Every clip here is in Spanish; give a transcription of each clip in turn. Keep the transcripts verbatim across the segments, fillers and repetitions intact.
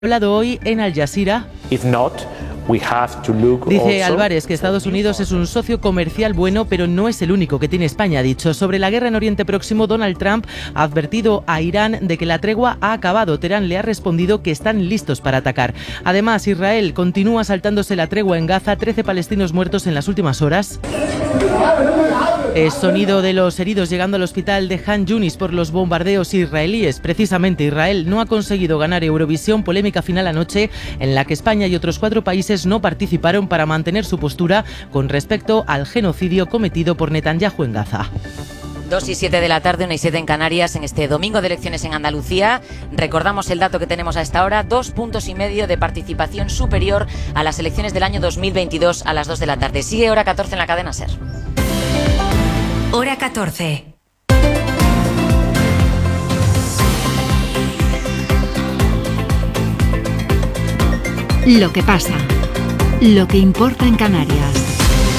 Hablado hoy en Al Jazeera. If not, we have to look Dice also... Álvarez que Estados Unidos es un socio comercial bueno, pero no es el único que tiene España. Ha dicho sobre la guerra en Oriente Próximo, Donald Trump ha advertido a Irán de que la tregua ha acabado. Teherán le ha respondido que están listos para atacar. Además, Israel continúa saltándose la tregua en Gaza, trece palestinos muertos en las últimas horas. El sonido de los heridos llegando al hospital de Han Yunis por los bombardeos israelíes. Precisamente Israel no ha conseguido ganar Eurovisión, polémica final anoche en la que España y otros cuatro países no participaron para mantener su postura con respecto al genocidio cometido por Netanyahu en Gaza. dos y siete de la tarde, una y siete en Canarias, en este domingo de elecciones en Andalucía. Recordamos el dato que tenemos a esta hora, dos puntos y medio de participación superior a las elecciones del año dos mil veintidós a las dos de la tarde. Sigue hora catorce en la cadena SER. Hora catorce. Lo que pasa, lo que importa en Canarias.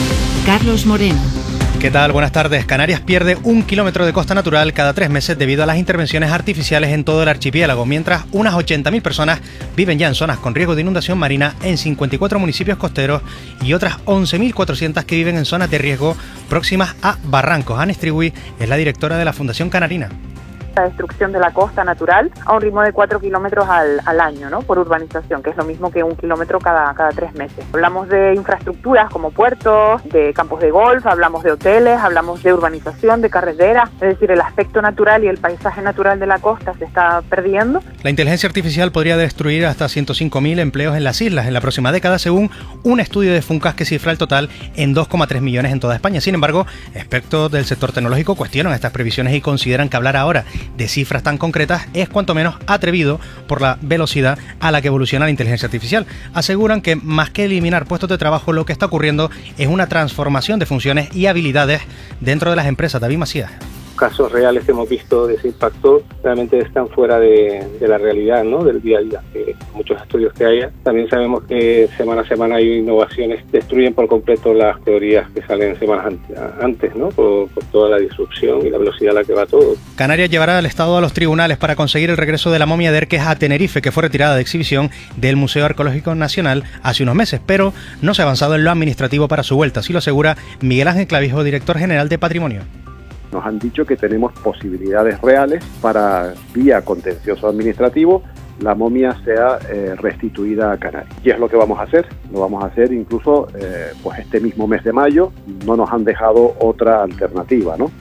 Carlos Moreno. ¿Qué tal? Buenas tardes. Canarias pierde un kilómetro de costa natural cada tres meses debido a las intervenciones artificiales en todo el archipiélago, mientras unas ochenta mil personas viven ya en zonas con riesgo de inundación marina en cincuenta y cuatro municipios costeros y otras once mil cuatrocientas que viven en zonas de riesgo próximas a barrancos. Anne Striwi es la directora de la Fundación Canarina. La destrucción de la costa natural a un ritmo de cuatro kilómetros al, al año, ¿no? Por urbanización, que es lo mismo que un kilómetro cada, cada tres meses. Hablamos de infraestructuras como puertos, de campos de golf, hablamos de hoteles, hablamos de urbanización, de carreteras, es decir, el aspecto natural y el paisaje natural de la costa se está perdiendo. La inteligencia artificial podría destruir hasta ciento cinco mil empleos en las islas en la próxima década, según un estudio de Funcas que cifra el total en dos coma tres millones en toda España. Sin embargo, expertos del sector tecnológico cuestionan estas previsiones y consideran que hablar ahora de cifras tan concretas es cuanto menos atrevido por la velocidad a la que evoluciona la inteligencia artificial. Aseguran que más que eliminar puestos de trabajo, lo que está ocurriendo es una transformación de funciones y habilidades dentro de las empresas. David Macías. Casos reales que hemos visto de ese impacto realmente están fuera de, de la realidad, ¿no? Del día a día. Eh, muchos estudios que haya. También sabemos que semana a semana hay innovaciones que destruyen por completo las teorías que salen semanas antes, ¿no? Por, por toda la disrupción y la velocidad a la que va todo. Canarias llevará al Estado a los tribunales para conseguir el regreso de la momia de Erques a Tenerife, que fue retirada de exhibición del Museo Arqueológico Nacional hace unos meses, pero no se ha avanzado en lo administrativo para su vuelta, así lo asegura Miguel Ángel Clavijo, director general de Patrimonio. Nos han dicho que tenemos posibilidades reales para, vía contencioso administrativo, la momia sea eh, restituida a Canarias. Y es lo que vamos a hacer. Lo vamos a hacer incluso eh, pues este mismo mes de mayo. No nos han dejado otra alternativa, ¿no?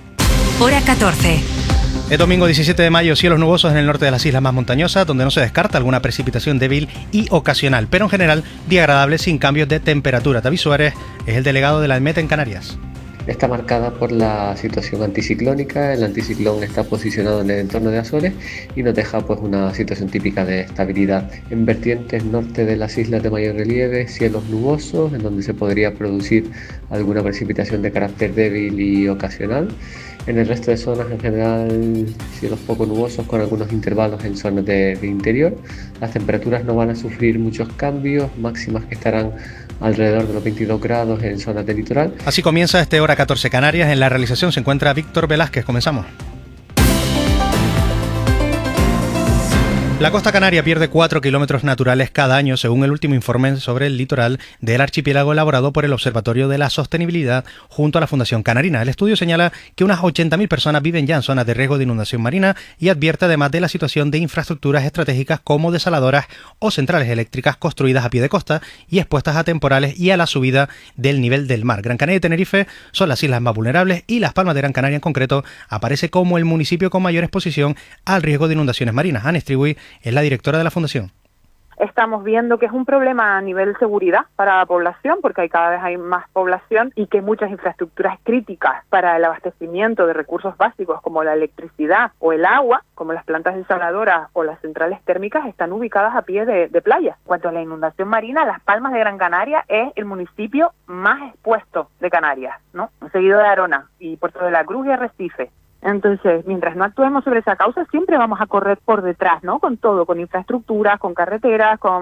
Hora catorce. El domingo diecisiete de mayo, cielos nubosos en el norte de las islas más montañosas, donde no se descarta alguna precipitación débil y ocasional, pero en general día agradable sin cambios de temperatura. David Suárez es el delegado de la ENMET en Canarias. Está marcada por la situación anticiclónica. El anticiclón está posicionado en el entorno de Azores y nos deja pues una situación típica de estabilidad. En vertientes norte de las islas de mayor relieve, cielos nubosos, en donde se podría producir alguna precipitación de carácter débil y ocasional. En el resto de zonas, en general, cielos poco nubosos con algunos intervalos en zonas de, de interior. Las temperaturas no van a sufrir muchos cambios, máximas que estarán alrededor de los veintidós grados en zonas del litoral. Así comienza este Hora catorce Canarias. En la realización se encuentra Víctor Velázquez. Comenzamos. La costa canaria pierde cuatro kilómetros naturales cada año, según el último informe sobre el litoral del archipiélago elaborado por el Observatorio de la Sostenibilidad junto a la Fundación Canarina. El estudio señala que unas ochenta mil personas viven ya en zonas de riesgo de inundación marina y advierte además de la situación de infraestructuras estratégicas como desaladoras o centrales eléctricas construidas a pie de costa y expuestas a temporales y a la subida del nivel del mar. Gran Canaria y Tenerife son las islas más vulnerables y Las Palmas de Gran Canaria en concreto aparece como el municipio con mayor exposición al riesgo de inundaciones marinas. Anne Striwi es la directora de la Fundación. Estamos viendo que es un problema a nivel seguridad para la población, porque hay cada vez hay más población y que muchas infraestructuras críticas para el abastecimiento de recursos básicos como la electricidad o el agua, como las plantas desaladoras o las centrales térmicas, están ubicadas a pie de, de playa. En cuanto a la inundación marina, Las Palmas de Gran Canaria es el municipio más expuesto de Canarias, ¿no? Seguido de Arona y Puerto de la Cruz y Arrecife. Entonces, mientras no actuemos sobre esa causa, siempre vamos a correr por detrás, ¿no? Con todo, con infraestructuras, con carreteras, con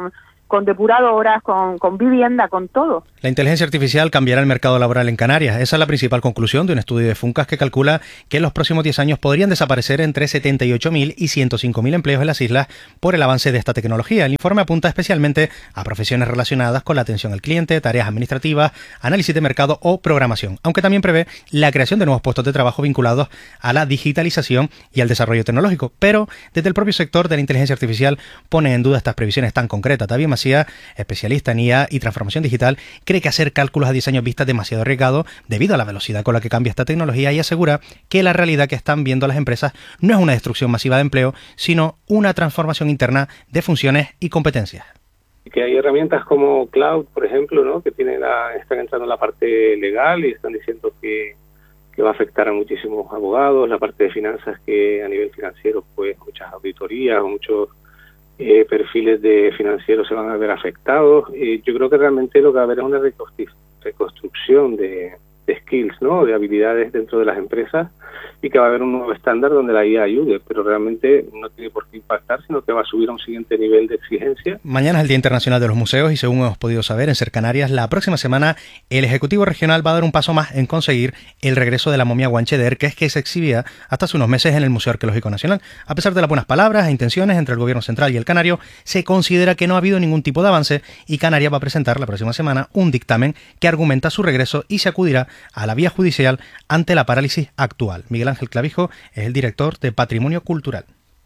con depuradoras, con, con vivienda, con todo. La inteligencia artificial cambiará el mercado laboral en Canarias. Esa es la principal conclusión de un estudio de Funcas que calcula que en los próximos diez años podrían desaparecer entre setenta y ocho mil y ciento cinco mil empleos en las islas por el avance de esta tecnología. El informe apunta especialmente a profesiones relacionadas con la atención al cliente, tareas administrativas, análisis de mercado o programación, aunque también prevé la creación de nuevos puestos de trabajo vinculados a la digitalización y al desarrollo tecnológico. Pero desde el propio sector de la inteligencia artificial pone en duda estas previsiones tan concretas. David Macías, especialista en I A y transformación digital, cree que hacer cálculos a diez años vista es demasiado arriesgado debido a la velocidad con la que cambia esta tecnología y asegura que la realidad que están viendo las empresas no es una destrucción masiva de empleo, sino una transformación interna de funciones y competencias. Que hay herramientas como Cloud, por ejemplo, ¿no? que tienen la, están entrando en la parte legal y están diciendo que, que va a afectar a muchísimos abogados, la parte de finanzas, que a nivel financiero pues muchas auditorías, muchos eh, perfiles de financieros se van a ver afectados. Eh, yo creo que realmente lo que va a haber es una reconstrucción de, de skills, ¿no? de habilidades dentro de las empresas, y que va a haber un nuevo estándar donde la I A ayude, pero realmente no tiene por qué impactar, sino que va a subir a un siguiente nivel de exigencia. Mañana es el Día Internacional de los Museos y según hemos podido saber en Ser Canarias, la próxima semana el Ejecutivo Regional va a dar un paso más en conseguir el regreso de la momia Guanche, que es que se exhibía hasta hace unos meses en el Museo Arqueológico Nacional. A pesar de las buenas palabras e intenciones entre el Gobierno Central y el Canario, se considera que no ha habido ningún tipo de avance y Canarias va a presentar la próxima semana un dictamen que argumenta su regreso y se acudirá a la vía judicial ante la parálisis actual. Miguel Ángel Clavijo es el director de Patrimonio Cultural.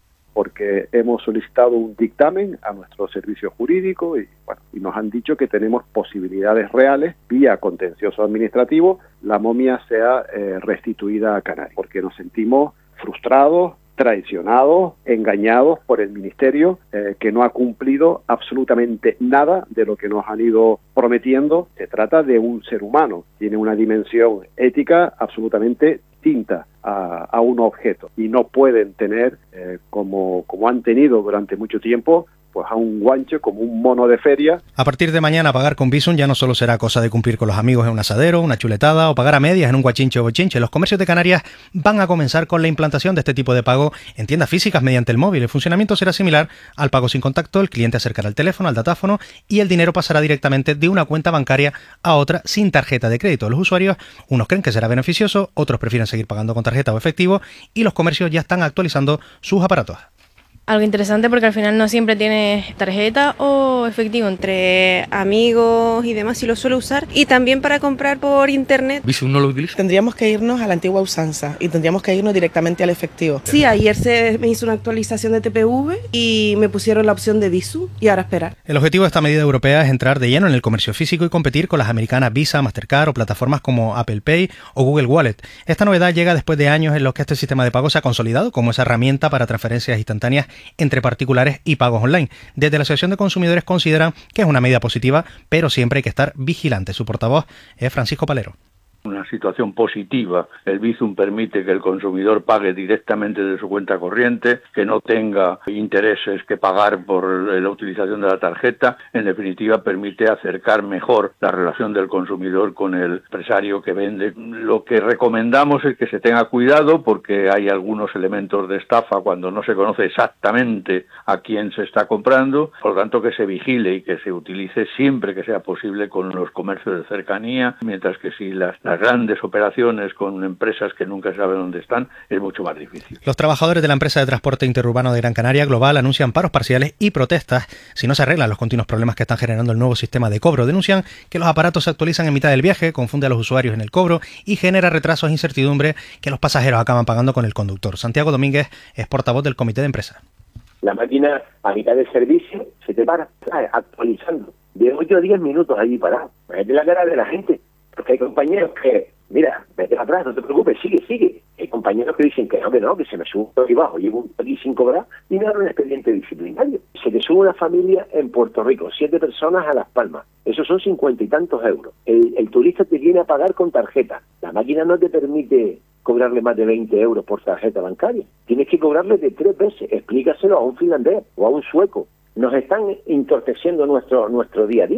Porque hemos solicitado un dictamen a nuestro servicio jurídico y, bueno, y nos han dicho que tenemos posibilidades reales, vía contencioso administrativo, la momia sea eh, restituida a Canarias, porque nos sentimos frustrados, traicionados, engañados por el Ministerio, eh, que no ha cumplido absolutamente nada de lo que nos han ido prometiendo. Se trata de un ser humano, tiene una dimensión ética absolutamente distinta a, a un objeto, y no pueden tener, eh, como, como han tenido durante mucho tiempo, pues a un guanche como un mono de feria. A partir de mañana pagar con Bizum ya no solo será cosa de cumplir con los amigos en un asadero, una chuletada o pagar a medias en un guachinche o bochinche. Los comercios de Canarias van a comenzar con la implantación de este tipo de pago en tiendas físicas mediante el móvil. El funcionamiento será similar al pago sin contacto. El cliente acercará el teléfono al datáfono y el dinero pasará directamente de una cuenta bancaria a otra sin tarjeta de crédito. Los usuarios, unos creen que será beneficioso, otros prefieren seguir pagando con tarjeta o efectivo, y los comercios ya están actualizando sus aparatos. Algo interesante porque al final no siempre tienes tarjeta o efectivo entre amigos y demás, si lo suelo usar, y también para comprar por internet. ¿Bizum no lo utiliza? Tendríamos que irnos a la antigua usanza y tendríamos que irnos directamente al efectivo. Sí, ayer se me hizo una actualización de T P V y me pusieron la opción de Bizum y ahora esperar. El objetivo de esta medida europea es entrar de lleno en el comercio físico y competir con las americanas Visa, Mastercard o plataformas como Apple Pay o Google Wallet. Esta novedad llega después de años en los que este sistema de pago se ha consolidado como esa herramienta para transferencias instantáneas entre particulares y pagos online. Desde la Asociación de Consumidores consideran que es una medida positiva, pero siempre hay que estar vigilante. Su portavoz es Francisco Palero. Una situación positiva. El Bizum permite que el consumidor pague directamente de su cuenta corriente, que no tenga intereses que pagar por la utilización de la tarjeta. En definitiva, permite acercar mejor la relación del consumidor con el empresario que vende. Lo que recomendamos es que se tenga cuidado porque hay algunos elementos de estafa cuando no se conoce exactamente a quién se está comprando. Por lo tanto, que se vigile y que se utilice siempre que sea posible con los comercios de cercanía, mientras que si las Las grandes operaciones con empresas que nunca saben dónde están es mucho más difícil. Los trabajadores de la empresa de transporte interurbano de Gran Canaria Global anuncian paros parciales y protestas si no se arreglan los continuos problemas que están generando el nuevo sistema de cobro. Denuncian que los aparatos se actualizan en mitad del viaje, confunde a los usuarios en el cobro y genera retrasos e incertidumbre que los pasajeros acaban pagando con el conductor. Santiago Domínguez es portavoz del comité de empresa. La máquina a mitad del servicio se te para, ¿sabes? Actualizando. De ocho a diez minutos allí parado. Vete la cara de la gente. Porque hay compañeros que, mira, vete atrás, no te preocupes, sigue, sigue. Hay compañeros que dicen que no, que no, que se me sube aquí abajo, llevo un aquí sin cobrar y me dan un expediente disciplinario. Se te sube una familia en Puerto Rico, siete personas a Las Palmas. Esos son cincuenta y tantos euros. El, el turista te viene a pagar con tarjeta. La máquina no te permite cobrarle más de veinte euros por tarjeta bancaria. Tienes que cobrarle de tres veces. Explícaselo a un finlandés o a un sueco. Nos están entorpeciendo nuestro, nuestro día a día.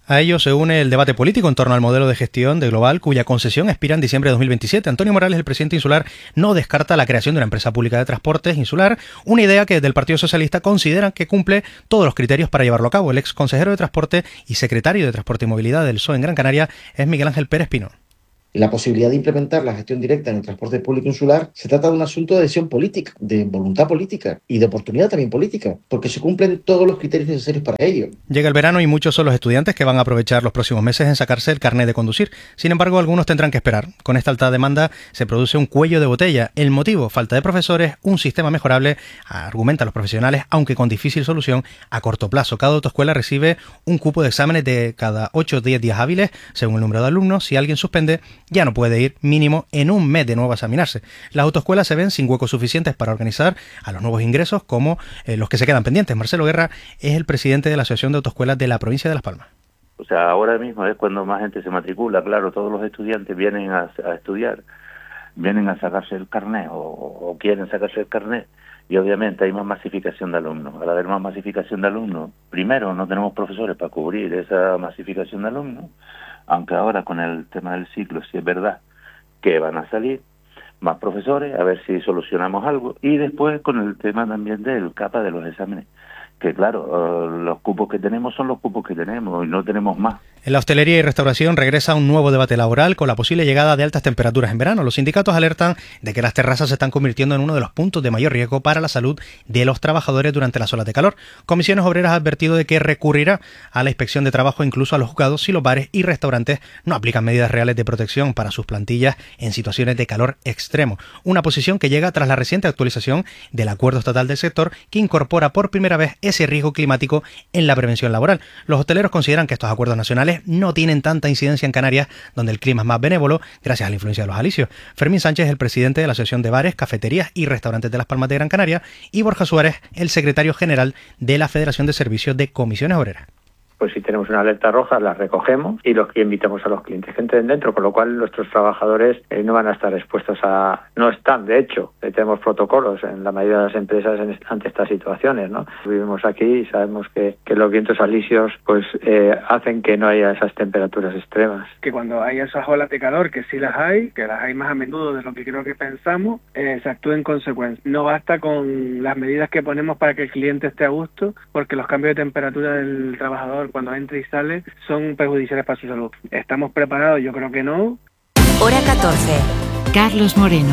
A ello se une el debate político en torno al modelo de gestión de Global, cuya concesión expira en diciembre de dos mil veintisiete. Antonio Morales, el presidente insular, no descarta la creación de una empresa pública de transportes insular, una idea que desde el Partido Socialista consideran que cumple todos los criterios para llevarlo a cabo. El ex consejero de Transporte y secretario de Transporte y Movilidad del P S O E en Gran Canaria es Miguel Ángel Pérez Pino. La posibilidad de implementar la gestión directa en el transporte público insular se trata de un asunto de decisión política, de voluntad política y de oportunidad también política, porque se cumplen todos los criterios necesarios para ello. Llega el verano y muchos son los estudiantes que van a aprovechar los próximos meses en sacarse el carnet de conducir. Sin embargo, algunos tendrán que esperar. Con esta alta demanda se produce un cuello de botella. El motivo, falta de profesores, un sistema mejorable, argumentan los profesionales, aunque con difícil solución a corto plazo. Cada autoescuela recibe un cupo de exámenes de cada ocho o diez días hábiles, según el número de alumnos. Si alguien suspende, ya no puede ir mínimo en un mes de nuevo a examinarse. Las autoescuelas se ven sin huecos suficientes para organizar a los nuevos ingresos como eh, los que se quedan pendientes. Marcelo Guerra es el presidente de la Asociación de Autoescuelas de la provincia de Las Palmas. O sea, ahora mismo es cuando más gente se matricula, claro, todos los estudiantes vienen a, a estudiar, vienen a sacarse el carnet o, o quieren sacarse el carnet y obviamente hay más masificación de alumnos. Al haber más masificación de alumnos, primero no tenemos profesores para cubrir esa masificación de alumnos, aunque ahora con el tema del ciclo sí es verdad que van a salir más profesores, a ver si solucionamos algo, y después con el tema también del capa de los exámenes, que claro, uh, los cupos que tenemos son los cupos que tenemos y no tenemos más. En la hostelería y restauración regresa un nuevo debate laboral con la posible llegada de altas temperaturas en verano. Los sindicatos alertan de que las terrazas se están convirtiendo en uno de los puntos de mayor riesgo para la salud de los trabajadores durante las olas de calor. Comisiones Obreras ha advertido de que recurrirá a la inspección de trabajo incluso a los juzgados si los bares y restaurantes no aplican medidas reales de protección para sus plantillas en situaciones de calor extremo. Una posición que llega tras la reciente actualización del Acuerdo Estatal del Sector, que incorpora por primera vez ese riesgo climático en la prevención laboral. Los hosteleros consideran que estos acuerdos nacionales no tienen tanta incidencia en Canarias, donde el clima es más benévolo gracias a la influencia de los alisios. Fermín Sánchez es el presidente de la Asociación de Bares, Cafeterías y Restaurantes de Las Palmas de Gran Canaria, y Borja Suárez, el secretario general de la Federación de Servicios de Comisiones Obreras. Pues si tenemos una alerta roja la recogemos y los que invitamos a los clientes que entren dentro, con lo cual nuestros trabajadores eh, no van a estar expuestos a... No están, de hecho, eh, tenemos protocolos en la mayoría de las empresas en, ante estas situaciones, ¿no? Vivimos aquí y sabemos que, que los vientos alisios pues eh, hacen que no haya esas temperaturas extremas. Que cuando hay esas olas de calor, que sí las hay, que las hay más a menudo de lo que creo que pensamos, eh, se actúa en consecuencia. No basta con las medidas que ponemos para que el cliente esté a gusto, porque los cambios de temperatura del trabajador cuando entra y sale son perjudiciales para su salud. ¿Estamos preparados? Yo creo que no. Hora catorce. Carlos Moreno.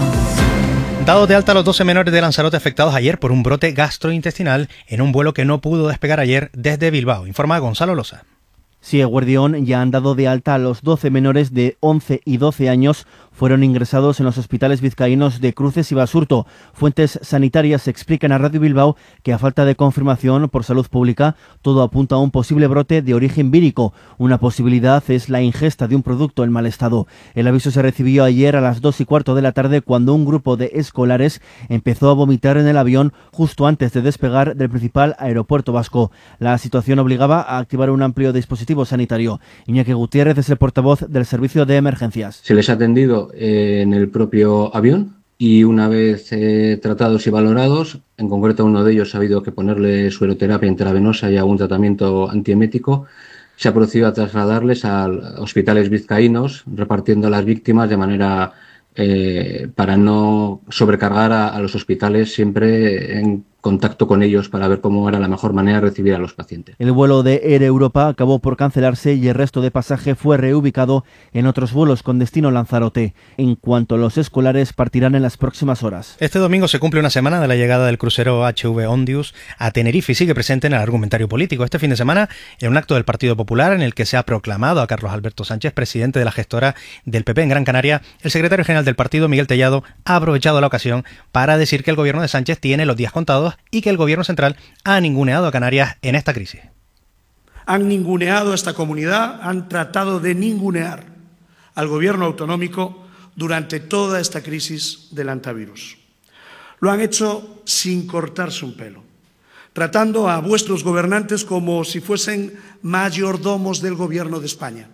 Dados de alta a los doce menores de Lanzarote afectados ayer por un brote gastrointestinal en un vuelo que no pudo despegar ayer desde Bilbao, informa Gonzalo Losa. Sí, Eguerdión, ya han dado de alta a los doce menores de once y doce años. Fueron ingresados en los hospitales vizcaínos de Cruces y Basurto. Fuentes sanitarias explican a Radio Bilbao que a falta de confirmación por salud pública, todo apunta a un posible brote de origen vírico. Una posibilidad es la ingesta de un producto en mal estado. El aviso se recibió ayer a las dos y cuarto de la tarde cuando un grupo de escolares empezó a vomitar en el avión justo antes de despegar del principal aeropuerto vasco. La situación obligaba a activar un amplio dispositivo sanitario. Iñaki Gutiérrez es el portavoz del Servicio de Emergencias. Se les ha atendido eh, en el propio avión y una vez eh, tratados y valorados, en concreto uno de ellos ha habido que ponerle sueroterapia intravenosa y algún tratamiento antiemético, se ha procedido a trasladarles a hospitales vizcaínos, repartiendo a las víctimas de manera eh, para no sobrecargar a, a los hospitales, siempre en contacto con ellos para ver cómo era la mejor manera de recibir a los pacientes. El vuelo de Air Europa acabó por cancelarse y el resto de pasaje fue reubicado en otros vuelos con destino Lanzarote. En cuanto a los escolares, partirán en las próximas horas. Este domingo se cumple una semana de la llegada del crucero H V Ondius a Tenerife y sigue presente en el argumentario político. Este fin de semana, en un acto del Partido Popular en el que se ha proclamado a Carlos Alberto Sánchez presidente de la gestora del P P en Gran Canaria, el secretario general del partido, Miguel Tellado, ha aprovechado la ocasión para decir que el gobierno de Sánchez tiene los días contados y que el gobierno central ha ninguneado a Canarias en esta crisis. Han ninguneado a esta comunidad, han tratado de ningunear al gobierno autonómico durante toda esta crisis del antivirus. Lo han hecho sin cortarse un pelo, tratando a vuestros gobernantes como si fuesen mayordomos del gobierno de España,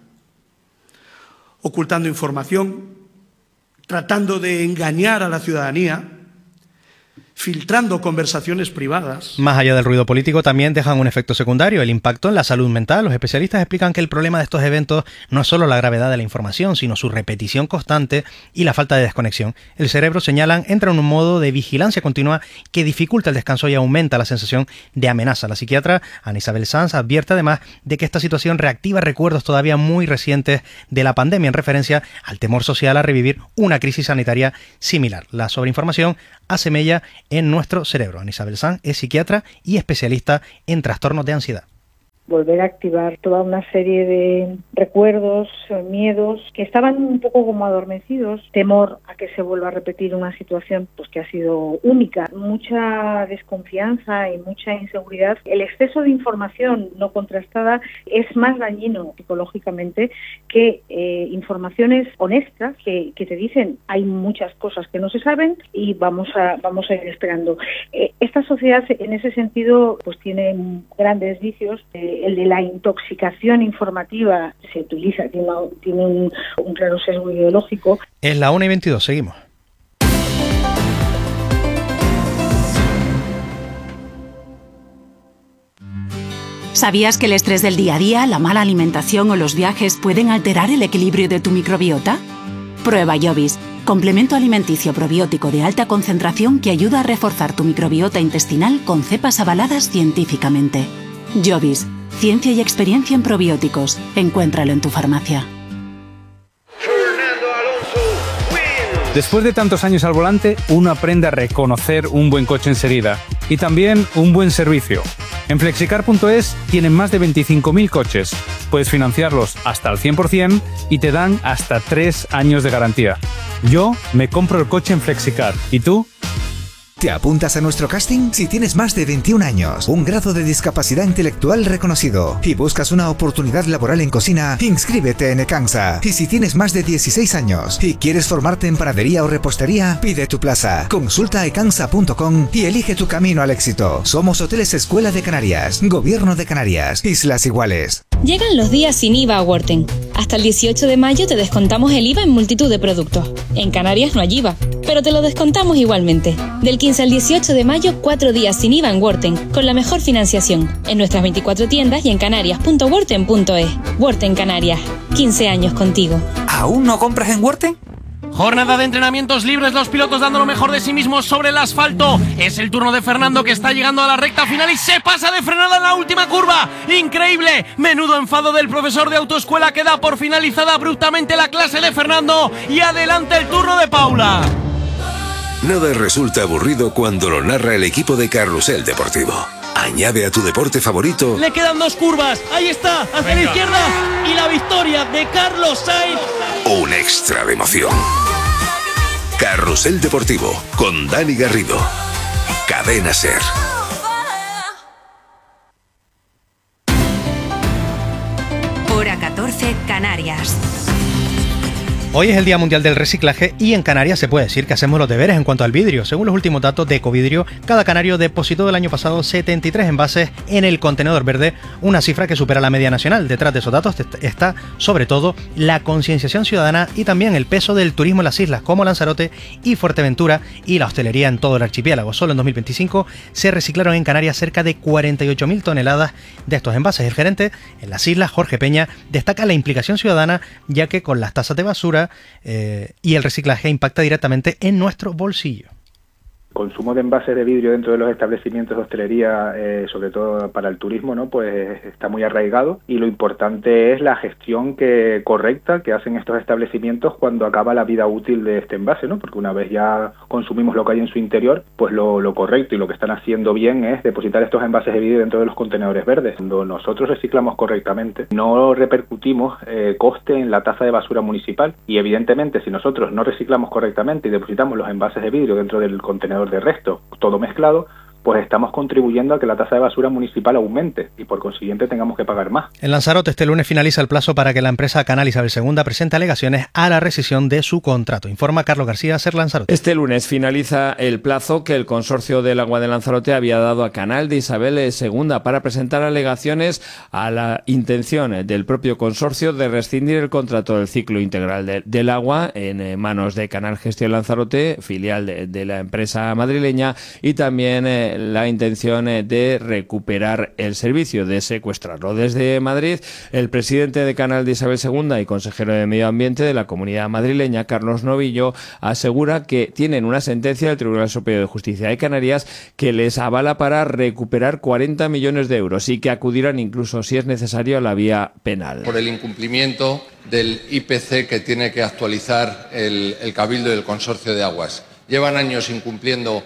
ocultando información, tratando de engañar a la ciudadanía filtrando conversaciones privadas. Más allá del ruido político, también dejan un efecto secundario, el impacto en la salud mental. Los especialistas explican que el problema de estos eventos no es solo la gravedad de la información, sino su repetición constante y la falta de desconexión. El cerebro, señalan, entra en un modo de vigilancia continua que dificulta el descanso y aumenta la sensación de amenaza. La psiquiatra Ana Isabel Sanz advierte además de que esta situación reactiva recuerdos todavía muy recientes de la pandemia, en referencia al temor social a revivir una crisis sanitaria similar. La sobreinformación hace mella en nuestro cerebro. Ana Isabel Sanz es psiquiatra y especialista en trastornos de ansiedad. Volver a activar toda una serie de recuerdos, miedos que estaban un poco como adormecidos, temor a que se vuelva a repetir una situación pues que ha sido única, mucha desconfianza y mucha inseguridad. El exceso de información no contrastada es más dañino psicológicamente que eh, informaciones honestas que, que te dicen hay muchas cosas que no se saben y vamos a vamos a ir esperando. Eh, esta sociedad en ese sentido pues tiene grandes vicios. Eh, el de la intoxicación informativa se utiliza, tiene, tiene un, un claro sesgo ideológico. Es la una y veintidós, seguimos. ¿Sabías que el estrés del día a día, la mala alimentación o los viajes pueden alterar el equilibrio de tu microbiota? Prueba Jovis, complemento alimenticio probiótico de alta concentración que ayuda a reforzar tu microbiota intestinal con cepas avaladas científicamente. Jovis, ciencia y experiencia en probióticos. Encuéntralo en tu farmacia. Después de tantos años al volante, uno aprende a reconocer un buen coche enseguida y también un buen servicio. En flexicar punto es tienen más de veinticinco mil coches. Puedes financiarlos hasta al cien por ciento y te dan hasta tres años de garantía. Yo me compro el coche en Flexicar. ¿Y tú? ¿Te apuntas a nuestro casting? Si tienes más de veintiún años, un grado de discapacidad intelectual reconocido y buscas una oportunidad laboral en cocina, inscríbete en Ecansa. Y si tienes más de dieciséis años y quieres formarte en panadería o repostería, pide tu plaza. Consulta ecansa punto com y elige tu camino al éxito. Somos Hoteles Escuela de Canarias, Gobierno de Canarias, Islas Iguales. Llegan los días sin I V A a Worten. Hasta el dieciocho de mayo te descontamos el I V A en multitud de productos. En Canarias no hay I V A, pero te lo descontamos igualmente. Del quince al dieciocho de mayo, cuatro días sin I V A en Worten, con la mejor financiación. En nuestras veinticuatro tiendas y en canarias punto worten punto es. Worten Canarias, quince años contigo. ¿Aún no compras en Worten? Jornada de entrenamientos libres, los pilotos dando lo mejor de sí mismos sobre el asfalto. Es el turno de Fernando, que está llegando a la recta final y se pasa de frenada en la última curva. ¡Increíble! Menudo enfado del profesor de autoescuela, que da por finalizada abruptamente la clase de Fernando. Y adelante el turno de Paula. Nada resulta aburrido cuando lo narra el equipo de Carrusel Deportivo. Añade a tu deporte favorito. Le quedan dos curvas. Ahí está, hacia Venga. la izquierda. Y la victoria de Carlos Sainz. Un extra de emoción. Carrusel Deportivo con Dani Garrido. Cadena Ser. Hora catorce, Canarias. Hoy es el Día Mundial del Reciclaje y en Canarias se puede decir que hacemos los deberes en cuanto al vidrio. Según los últimos datos de Ecovidrio, cada canario depositó el año pasado setenta y tres envases en el contenedor verde, una cifra que supera la media nacional. Detrás de esos datos está, sobre todo, la concienciación ciudadana y también el peso del turismo en las islas como Lanzarote y Fuerteventura y la hostelería en todo el archipiélago. Solo en dos mil veinticinco se reciclaron en Canarias cerca de cuarenta y ocho mil toneladas de estos envases. El gerente en las islas, Jorge Peña, destaca la implicación ciudadana, ya que con las tasas de basura Eh, y el reciclaje impacta directamente en nuestro bolsillo. Consumo de envases de vidrio dentro de los establecimientos de hostelería, eh, sobre todo para el turismo, ¿no? Pues está muy arraigado, y lo importante es la gestión que correcta que hacen estos establecimientos cuando acaba la vida útil de este envase, ¿no? Porque una vez ya consumimos lo que hay en su interior, pues lo, lo correcto y lo que están haciendo bien es depositar estos envases de vidrio dentro de los contenedores verdes. Cuando nosotros reciclamos correctamente, no repercutimos eh, coste en la tasa de basura municipal, y evidentemente si nosotros no reciclamos correctamente y depositamos los envases de vidrio dentro del contenedor de resto, todo mezclado, pues estamos contribuyendo a que la tasa de basura municipal aumente y por consiguiente tengamos que pagar más. En Lanzarote este lunes finaliza el plazo para que la empresa Canal Isabel segunda presente alegaciones a la rescisión de su contrato. Informa Carlos García, SER Lanzarote. Este lunes finaliza el plazo que el Consorcio del Agua de Lanzarote había dado a Canal de Isabel segunda para presentar alegaciones a la intención del propio consorcio de rescindir el contrato del ciclo integral de, del agua en manos de Canal Gestión Lanzarote, filial de, de la empresa madrileña, y también eh, la intención eh, de recuperar el servicio, de secuestrarlo. Desde Madrid, el presidente de Canal de Isabel segunda y consejero de Medio Ambiente de la Comunidad Madrileña, Carlos Novillo, asegura que tienen una sentencia del Tribunal Superior de Justicia de Canarias que les avala para recuperar cuarenta millones de euros y que acudirán incluso, si es necesario, a la vía penal. Por el incumplimiento del I P C que tiene que actualizar el, el Cabildo y el Consorcio de Aguas. Llevan años incumpliendo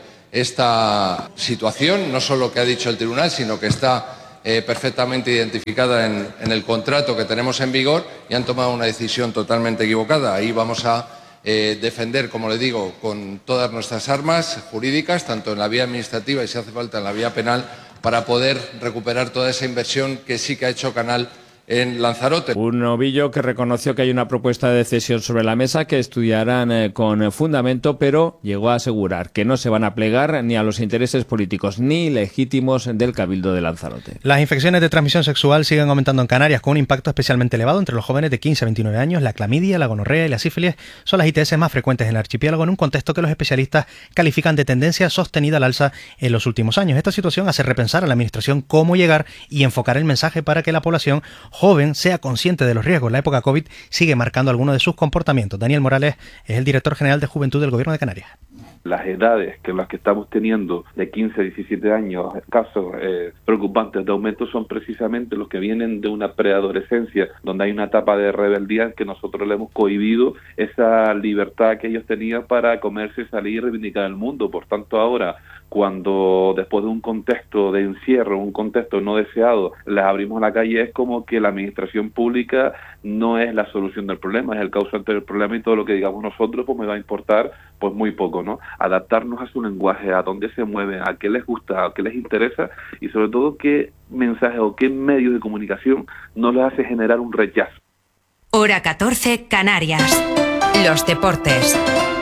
esta situación, no solo que ha dicho el tribunal, sino que está eh, perfectamente identificada en, en el contrato que tenemos en vigor, y han tomado una decisión totalmente equivocada. Ahí vamos a eh, defender, como le digo, con todas nuestras armas jurídicas, tanto en la vía administrativa y, si hace falta, en la vía penal, para poder recuperar toda esa inversión que sí que ha hecho Canal en Lanzarote. Un Novillo que reconoció que hay una propuesta de cesión sobre la mesa que estudiarán eh, con fundamento, pero llegó a asegurar que no se van a plegar ni a los intereses políticos ni legítimos del Cabildo de Lanzarote. Las infecciones de transmisión sexual siguen aumentando en Canarias con un impacto especialmente elevado entre los jóvenes de quince a veintinueve años. La clamidia, la gonorrea y la sífilis son las I T S más frecuentes en el archipiélago, en un contexto que los especialistas califican de tendencia sostenida al alza en los últimos años. Esta situación hace repensar a la administración cómo llegar y enfocar el mensaje para que la población joven sea consciente de los riesgos. La época COVID sigue marcando algunos de sus comportamientos. Daniel Morales es el director general de Juventud del Gobierno de Canarias. Las edades que las que estamos teniendo de quince a diecisiete años, casos eh, preocupantes de aumento, son precisamente los que vienen de una preadolescencia, donde hay una etapa de rebeldía en que nosotros le hemos cohibido esa libertad que ellos tenían para comerse, salir y reivindicar el mundo. Por tanto, ahora, cuando después de un contexto de encierro, un contexto no deseado, les abrimos la calle, es como que la administración pública no es la solución del problema, es el causante del problema, y todo lo que digamos nosotros pues me va a importar pues muy poco, ¿no? Adaptarnos a su lenguaje, a dónde se mueven, a qué les gusta, a qué les interesa, y sobre todo qué mensaje o qué medios de comunicación no les hace generar un rechazo. Hora catorce, Canarias. Los deportes.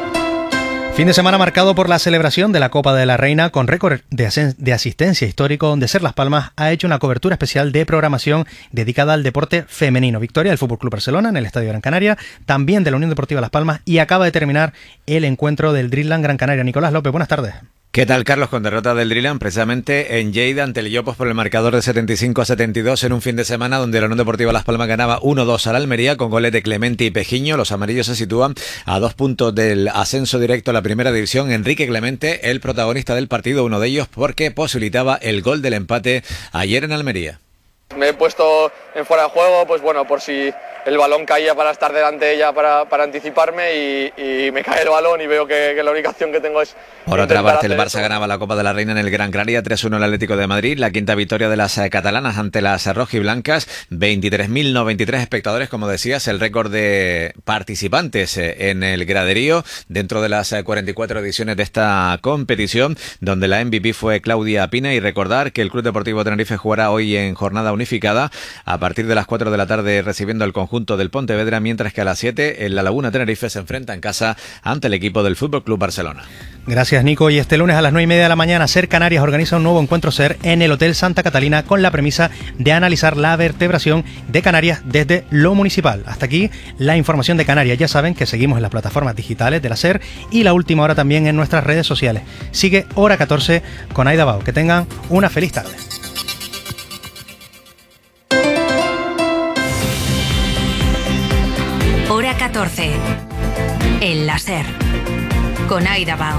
Fin de semana marcado por la celebración de la Copa de la Reina con récord de, as- de asistencia histórico, donde SER Las Palmas ha hecho una cobertura especial de programación dedicada al deporte femenino. Victoria del F C Barcelona en el Estadio Gran Canaria, también de la Unión Deportiva Las Palmas, y acaba de terminar el encuentro del Dreamland Gran Canaria. Nicolás López, buenas tardes. ¿Qué tal, Carlos? Con derrota del Dreamland precisamente en Lleida ante el Llopos por el marcador de setenta y cinco a setenta y dos en un fin de semana donde la Unión Deportiva Las Palmas ganaba uno dos al Almería con goles de Clemente y Pejiño. Los amarillos se sitúan a dos puntos del ascenso directo a la primera división. Enrique Clemente, el protagonista del partido, uno de ellos porque posibilitaba el gol del empate ayer en Almería. Me he puesto en fuera de juego, pues bueno, por si el balón caía para estar delante de ella para, para anticiparme y, y me cae el balón y veo que, que la única opción que tengo es... Por otra parte, el Barça ganaba la Copa de la Reina en el Gran Canaria, tres uno el Atlético de Madrid, la quinta victoria de las catalanas ante las rojiblancas, veintitrés mil noventa y tres espectadores, como decías, el récord de participantes en el graderío dentro de las cuarenta y cuatro ediciones de esta competición, donde la M V P fue Claudia Pina. Y recordar que el Club Deportivo Tenerife jugará hoy en jornada unificada a partir de las cuatro de la tarde recibiendo el conjunto del Pontevedra, mientras que a las siete en la Laguna Tenerife se enfrenta en casa ante el equipo del F C Barcelona. Gracias, Nico. Y este lunes a las nueve y media de la mañana, SER Canarias organiza un nuevo encuentro SER en el Hotel Santa Catalina con la premisa de analizar la vertebración de Canarias desde lo municipal. Hasta aquí la información de Canarias. Ya saben que seguimos en las plataformas digitales de la SER y la última hora también en nuestras redes sociales. Sigue Hora catorce con Aida Bao. Que tengan una feliz tarde. Hora catorce. El láser. Con Aida Bao.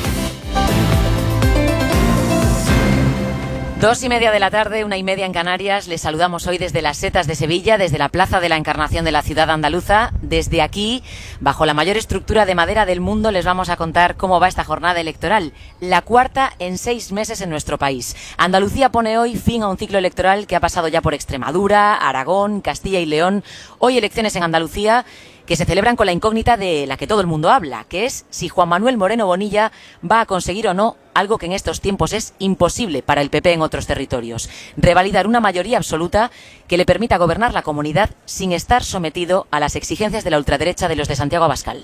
Dos y media de la tarde, una y media en Canarias. Les saludamos hoy desde las Setas de Sevilla, desde la Plaza de la Encarnación de la ciudad andaluza. Desde aquí, bajo la mayor estructura de madera del mundo, les vamos a contar cómo va esta jornada electoral, la cuarta en seis meses en nuestro país. Andalucía pone hoy fin a un ciclo electoral que ha pasado ya por Extremadura, Aragón, Castilla y León. Hoy elecciones en Andalucía que se celebran con la incógnita de la que todo el mundo habla, que es si Juan Manuel Moreno Bonilla va a conseguir o no algo que en estos tiempos es imposible para el P P en otros territorios: revalidar una mayoría absoluta que le permita gobernar la comunidad sin estar sometido a las exigencias de la ultraderecha de los de Santiago Abascal.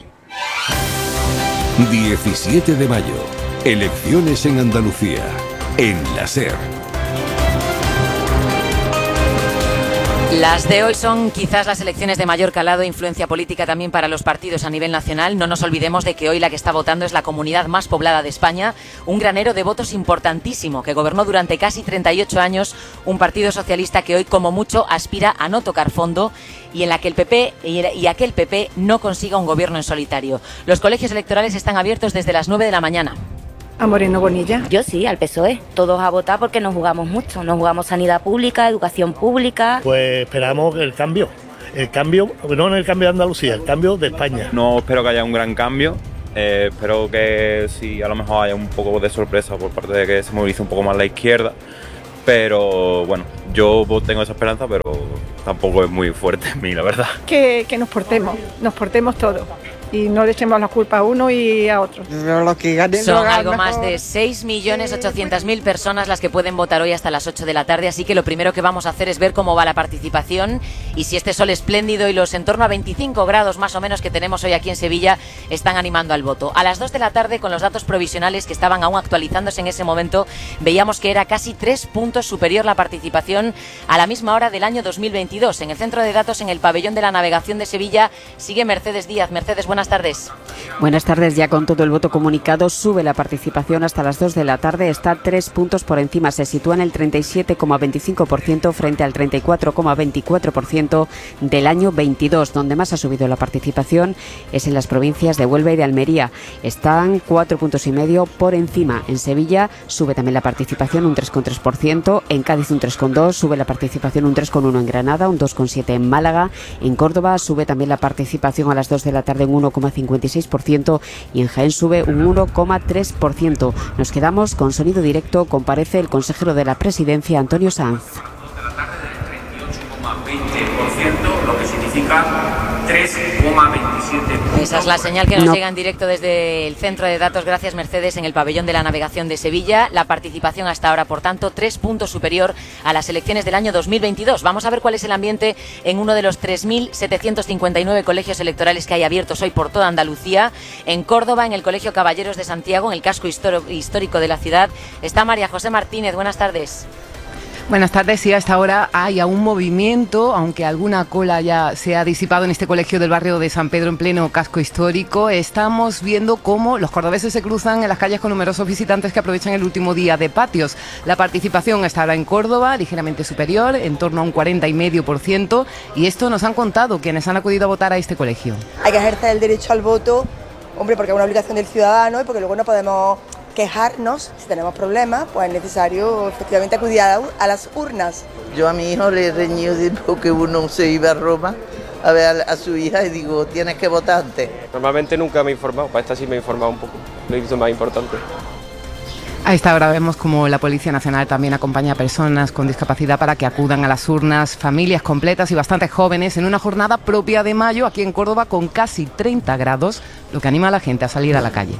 diecisiete de mayo. Elecciones en Andalucía. En la SER. Las de hoy son quizás las elecciones de mayor calado e influencia política también para los partidos a nivel nacional. No nos olvidemos de que hoy la que está votando es la comunidad más poblada de España, un granero de votos importantísimo que gobernó durante casi treinta y ocho años un partido socialista que hoy como mucho aspira a no tocar fondo y en la que el P P y aquel P P no consiga un gobierno en solitario. Los colegios electorales están abiertos desde las nueve de la mañana. ¿A Moreno Bonilla? Yo sí, al P S O E. Todos a votar porque nos jugamos mucho. Nos jugamos sanidad pública, educación pública. Pues esperamos el cambio. El cambio, no en el cambio de Andalucía, el cambio de España. No espero que haya un gran cambio. Eh, espero que sí, a lo mejor haya un poco de sorpresa por parte de que se movilice un poco más la izquierda. Pero bueno, yo tengo esa esperanza, pero tampoco es muy fuerte en mí, la verdad. Que, que nos portemos, nos portemos todos. Y no le echemos la culpa a uno y a otro. Lo que ganen, Son algo más de seis millones ochocientas mil personas las que pueden votar hoy hasta las ocho de la tarde, así que lo primero que vamos a hacer es ver cómo va la participación y si este sol espléndido y los en torno a veinticinco grados más o menos que tenemos hoy aquí en Sevilla están animando al voto. A las dos de la tarde, con los datos provisionales que estaban aún actualizándose en ese momento, veíamos que era casi tres puntos superior la participación a la misma hora del año dos mil veintidós. En el centro de datos, en el pabellón de la navegación de Sevilla, sigue Mercedes Díaz. Mercedes, buenas tardes. Buenas tardes. Ya con todo el voto comunicado, sube la participación hasta las dos de la tarde. Está tres puntos por encima. Se sitúa en el treinta y siete coma veinticinco por ciento frente al treinta y cuatro coma veinticuatro por ciento del año veintidós. Donde más ha subido la participación es en las provincias de Huelva y de Almería. Están cuatro puntos y medio por encima. En Sevilla sube también la participación un tres coma tres por ciento. En Cádiz un tres coma dos por ciento. Sube la participación un tres coma uno por ciento en Granada, un dos coma siete por ciento en Málaga. En Córdoba sube también la participación a las dos de la tarde en uno coma cincuenta y seis por ciento y en Jaén sube un uno coma tres por ciento. Nos quedamos con sonido directo. Comparece el consejero de la Presidencia, Antonio Sanz. De la tarde del treinta y ocho coma veinte por ciento, lo que significa tres coma veintisiete puntos. Esa es la señal que nos no. llega en directo desde el centro de datos. Gracias, Mercedes, en el pabellón de la navegación de Sevilla. La participación hasta ahora, por tanto, tres puntos superior a las elecciones del año dos mil veintidós. Vamos a ver cuál es el ambiente en uno de los tres mil setecientos cincuenta y nueve colegios electorales que hay abiertos hoy por toda Andalucía. En Córdoba, en el Colegio Caballeros de Santiago, en el casco histórico de la ciudad, está María José Martínez. Buenas tardes. Buenas tardes. Sí, a esta hora hay aún movimiento, aunque alguna cola ya se ha disipado en este colegio del barrio de San Pedro en pleno casco histórico. Estamos viendo cómo los cordobeses se cruzan en las calles con numerosos visitantes que aprovechan el último día de patios. La participación está ahora en Córdoba ligeramente superior, en torno a un cuarenta y medio por ciento, y esto nos han contado quienes han acudido a votar a este colegio. Hay que ejercer el derecho al voto, hombre, porque es una obligación del ciudadano y porque luego no podemos quejarnos. Si tenemos problemas, pues es necesario efectivamente acudir a, a las urnas. Yo a mi hijo le reñí porque uno se iba a Roma a ver a, a su hija y digo, tienes que votar antes. Normalmente nunca me he informado, para esta sí me he informado un poco, lo hizo más importante. A esta hora vemos como la Policía Nacional también acompaña a personas con discapacidad para que acudan a las urnas, familias completas y bastantes jóvenes en una jornada propia de mayo aquí en Córdoba con casi treinta grados, lo que anima a la gente a salir a la calle.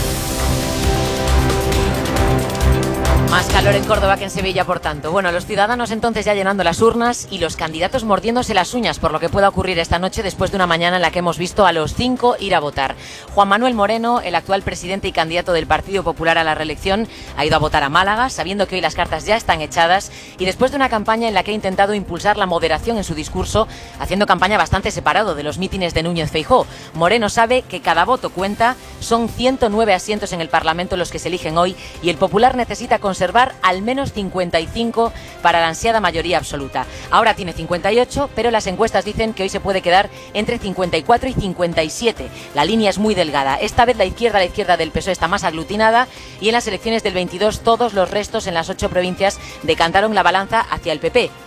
Más calor en Córdoba que en Sevilla, por tanto. Bueno, los ciudadanos entonces ya llenando las urnas y los candidatos mordiéndose las uñas por lo que pueda ocurrir esta noche después de una mañana en la que hemos visto a los cinco ir a votar. Juan Manuel Moreno, el actual presidente y candidato del Partido Popular a la reelección, ha ido a votar a Málaga, sabiendo que hoy las cartas ya están echadas y después de una campaña en la que ha intentado impulsar la moderación en su discurso, haciendo campaña bastante separado de los mítines de Núñez Feijóo. Moreno sabe que cada voto cuenta, son ciento nueve asientos en el Parlamento los que se eligen hoy y el Popular necesita conservar al menos cincuenta y cinco para la ansiada mayoría absoluta. Ahora tiene cincuenta y ocho, pero las encuestas dicen que hoy se puede quedar entre cincuenta y cuatro y cincuenta y siete. La línea es muy delgada. Esta vez la izquierda, la izquierda del P S O E está más aglutinada y en las elecciones del veintidós todos los restos en las ocho provincias decantaron la balanza hacia el P P.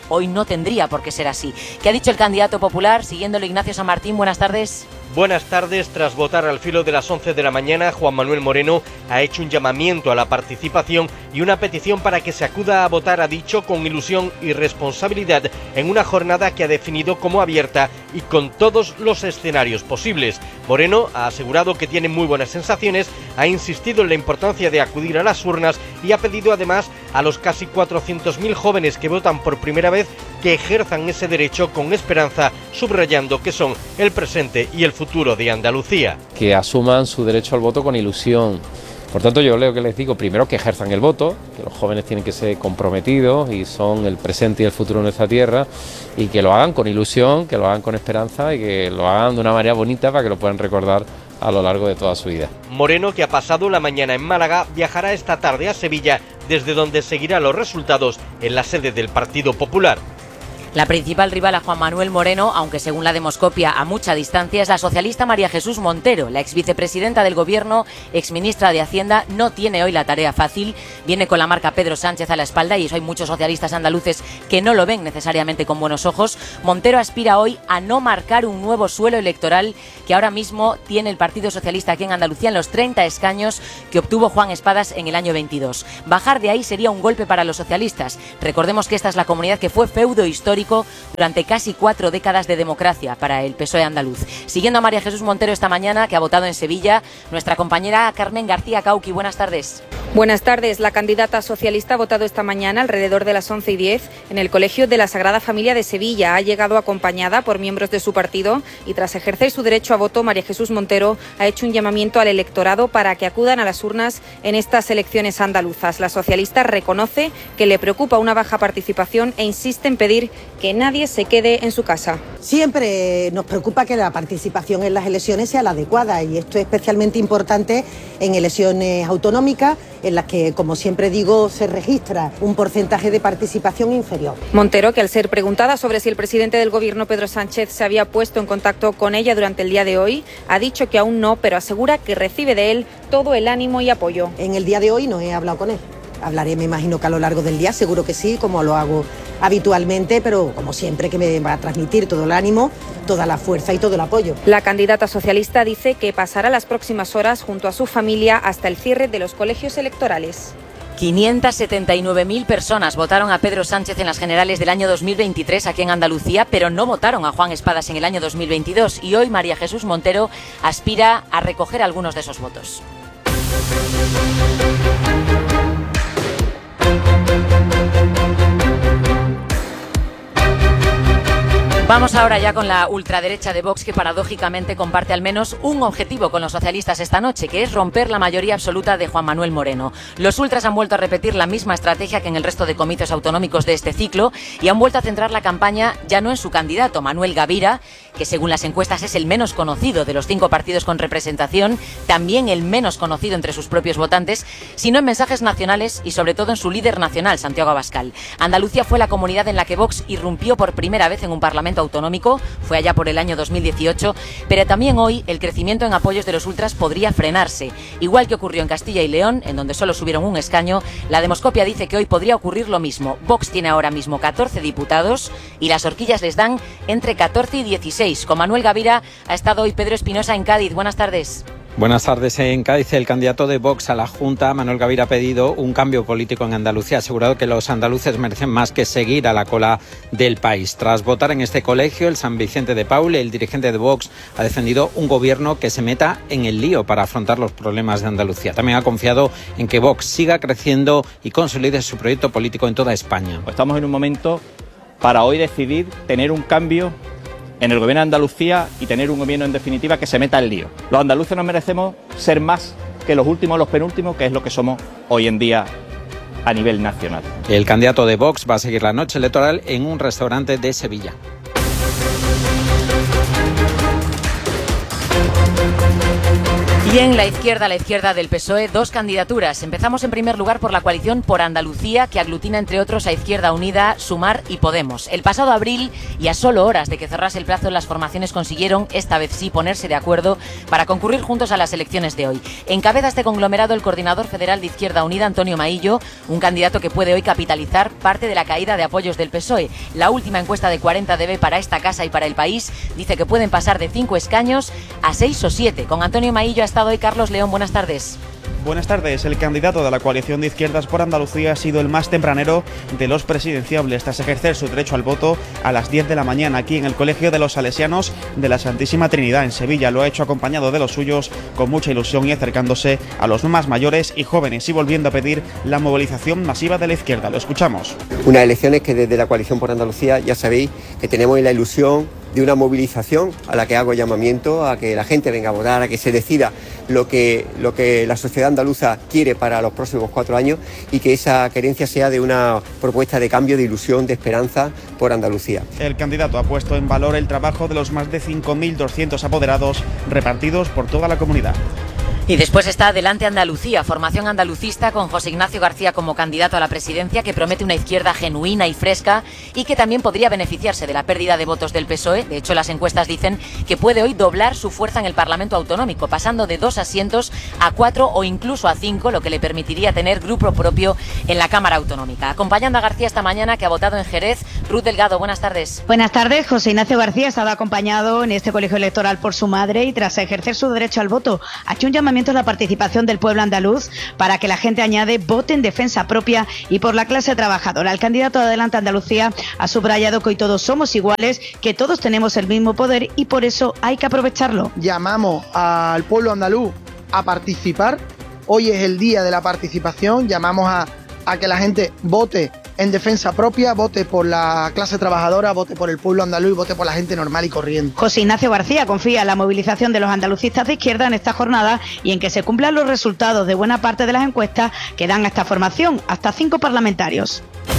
hoy no tendría por qué ser así. ¿Qué ha dicho el candidato popular? Siguiéndolo, Ignacio San Martín, buenas tardes. Buenas tardes. Tras votar al filo de las once de la mañana, Juan Manuel Moreno ha hecho un llamamiento a la participación y una petición para que se acuda a votar, ha dicho, con ilusión y responsabilidad en una jornada que ha definido como abierta y con todos los escenarios posibles. Moreno ha asegurado que tiene muy buenas sensaciones, ha insistido en la importancia de acudir a las urnas y ha pedido además a los casi cuatrocientos mil jóvenes que votan por primera vez que ejerzan ese derecho con esperanza, subrayando que son el presente y el futuro de Andalucía. Que asuman su derecho al voto con ilusión. Por tanto, yo leo que les digo primero que ejerzan el voto, que los jóvenes tienen que ser comprometidos y son el presente y el futuro de nuestra tierra, y que lo hagan con ilusión, que lo hagan con esperanza y que lo hagan de una manera bonita para que lo puedan recordar a lo largo de toda su vida. Moreno, que ha pasado la mañana en Málaga, viajará esta tarde a Sevilla, desde donde seguirá los resultados en la sede del Partido Popular. La principal rival a Juan Manuel Moreno, aunque según la Demoscopia a mucha distancia, es la socialista María Jesús Montero. La exvicepresidenta del Gobierno, exministra de Hacienda, no tiene hoy la tarea fácil. Viene con la marca Pedro Sánchez a la espalda y eso hay muchos socialistas andaluces que no lo ven necesariamente con buenos ojos. Montero aspira hoy a no marcar un nuevo suelo electoral que ahora mismo tiene el Partido Socialista aquí en Andalucía en los treinta escaños que obtuvo Juan Espadas en el año veintidós. Bajar de ahí sería un golpe para los socialistas. Recordemos que esta es la comunidad que fue feudo histórico durante casi cuatro décadas de democracia para el P S O E andaluz. Siguiendo a María Jesús Montero esta mañana, que ha votado en Sevilla, nuestra compañera Carmen García Cauqui. Buenas tardes. Buenas tardes. La candidata socialista ha votado esta mañana alrededor de las once y diez en el Colegio de la Sagrada Familia de Sevilla. Ha llegado acompañada por miembros de su partido y tras ejercer su derecho a voto, María Jesús Montero ha hecho un llamamiento al electorado para que acudan a las urnas en estas elecciones andaluzas. La socialista reconoce que le preocupa una baja participación e insiste en pedir que nadie se quede en su casa. Siempre nos preocupa que la participación en las elecciones sea la adecuada y esto es especialmente importante en elecciones autonómicas en las que, como siempre digo, se registra un porcentaje de participación inferior. Montero, que al ser preguntada sobre si el presidente del Gobierno, Pedro Sánchez, se había puesto en contacto con ella durante el día de hoy, ha dicho que aún no, pero asegura que recibe de él todo el ánimo y apoyo. En el día de hoy no he hablado con él. Hablaré, me imagino que a lo largo del día, seguro que sí, como lo hago habitualmente, pero como siempre que me va a transmitir todo el ánimo, toda la fuerza y todo el apoyo. La candidata socialista dice que pasará las próximas horas junto a su familia hasta el cierre de los colegios electorales. quinientas setenta y nueve mil personas votaron a Pedro Sánchez en las generales del año dos mil veintitrés aquí en Andalucía, pero no votaron a Juan Espadas en el año dos mil veintidós y hoy María Jesús Montero aspira a recoger algunos de esos votos. Vamos ahora ya con la ultraderecha de Vox, que paradójicamente comparte al menos un objetivo con los socialistas esta noche, que es romper la mayoría absoluta de Juan Manuel Moreno. Los ultras han vuelto a repetir la misma estrategia que en el resto de comicios autonómicos de este ciclo y han vuelto a centrar la campaña ya no en su candidato, Manuel Gavira, que según las encuestas es el menos conocido de los cinco partidos con representación, también el menos conocido entre sus propios votantes, sino en mensajes nacionales y sobre todo en su líder nacional, Santiago Abascal. Andalucía fue la comunidad en la que Vox irrumpió por primera vez en un parlamento autonómico, fue allá por el año dos mil dieciocho, pero también hoy el crecimiento en apoyos de los ultras podría frenarse. Igual que ocurrió en Castilla y León, en donde solo subieron un escaño, la Demoscopia dice que hoy podría ocurrir lo mismo. Vox tiene ahora mismo catorce diputados y las horquillas les dan entre catorce y dieciséis. Con Manuel Gavira ha estado hoy Pedro Espinosa en Cádiz. Buenas tardes. Buenas tardes. En Cádiz, el candidato de Vox a la Junta, Manuel Gavira, ha pedido un cambio político en Andalucía. Ha asegurado que los andaluces merecen más que seguir a la cola del país. Tras votar en este colegio, el San Vicente de Paul, el dirigente de Vox, ha defendido un gobierno que se meta en el lío para afrontar los problemas de Andalucía. También ha confiado en que Vox siga creciendo y consolide su proyecto político en toda España. Estamos en un momento para hoy decidir tener un cambio en el gobierno de Andalucía y tener un gobierno en definitiva que se meta en lío. Los andaluces nos merecemos ser más que los últimos, los penúltimos, que es lo que somos hoy en día a nivel nacional. El candidato de Vox va a seguir la noche electoral en un restaurante de Sevilla. Y en la izquierda, la izquierda del P S O E, dos candidaturas. Empezamos en primer lugar por la coalición por Andalucía, que aglutina entre otros a Izquierda Unida, Sumar y Podemos. El pasado abril, y a solo horas de que cerrase el plazo, las formaciones consiguieron, esta vez sí, ponerse de acuerdo para concurrir juntos a las elecciones de hoy. Encabeza este conglomerado el coordinador federal de Izquierda Unida, Antonio Maillo, un candidato que puede hoy capitalizar parte de la caída de apoyos del P S O E. La última encuesta de cuarenta D B para esta casa y para el país dice que pueden pasar de cinco escaños a seis o siete. Con Antonio Maillo ha estado hoy Carlos León. Buenas tardes. Buenas tardes. El candidato de la coalición de izquierdas por Andalucía ha sido el más tempranero de los presidenciables tras ejercer su derecho al voto a las diez de la mañana aquí en el Colegio de los Salesianos de la Santísima Trinidad en Sevilla. Lo ha hecho acompañado de los suyos con mucha ilusión y acercándose a los más mayores y jóvenes y volviendo a pedir la movilización masiva de la izquierda. Lo escuchamos. Unas elecciones que desde la coalición por Andalucía ya sabéis que tenemos la ilusión de una movilización a la que hago llamamiento a que la gente venga a votar, a que se decida lo que, lo que la sociedad andaluza quiere para los próximos cuatro años y que esa querencia sea de una propuesta de cambio, de ilusión, de esperanza por Andalucía. El candidato ha puesto en valor el trabajo de los más de cinco mil doscientos apoderados repartidos por toda la comunidad. Y después está Adelante Andalucía, formación andalucista con José Ignacio García como candidato a la presidencia, que promete una izquierda genuina y fresca y que también podría beneficiarse de la pérdida de votos del P S O E. De hecho, las encuestas dicen que puede hoy doblar su fuerza en el Parlamento Autonómico, pasando de dos asientos a cuatro o incluso a cinco, lo que le permitiría tener grupo propio en la Cámara Autonómica. Acompañando a García esta mañana, que ha votado en Jerez, Ruth Delgado. Buenas tardes. Buenas tardes. José Ignacio García ha estado acompañado en este colegio electoral por su madre y tras ejercer su derecho al voto ha hecho un llamamiento a la participación del pueblo andaluz para que la gente, añade, vote en defensa propia y por la clase trabajadora. El candidato de Adelante Andalucía ha subrayado que hoy todos somos iguales, que todos tenemos el mismo poder y por eso hay que aprovecharlo. Llamamos al pueblo andaluz a participar. Hoy es el día de la participación. Llamamos a, a que la gente vote en defensa propia, vote por la clase trabajadora, vote por el pueblo andaluz y vote por la gente normal y corriente. José Ignacio García confía en la movilización de los andalucistas de izquierda en esta jornada y en que se cumplan los resultados de buena parte de las encuestas que dan a esta formación hasta cinco parlamentarios.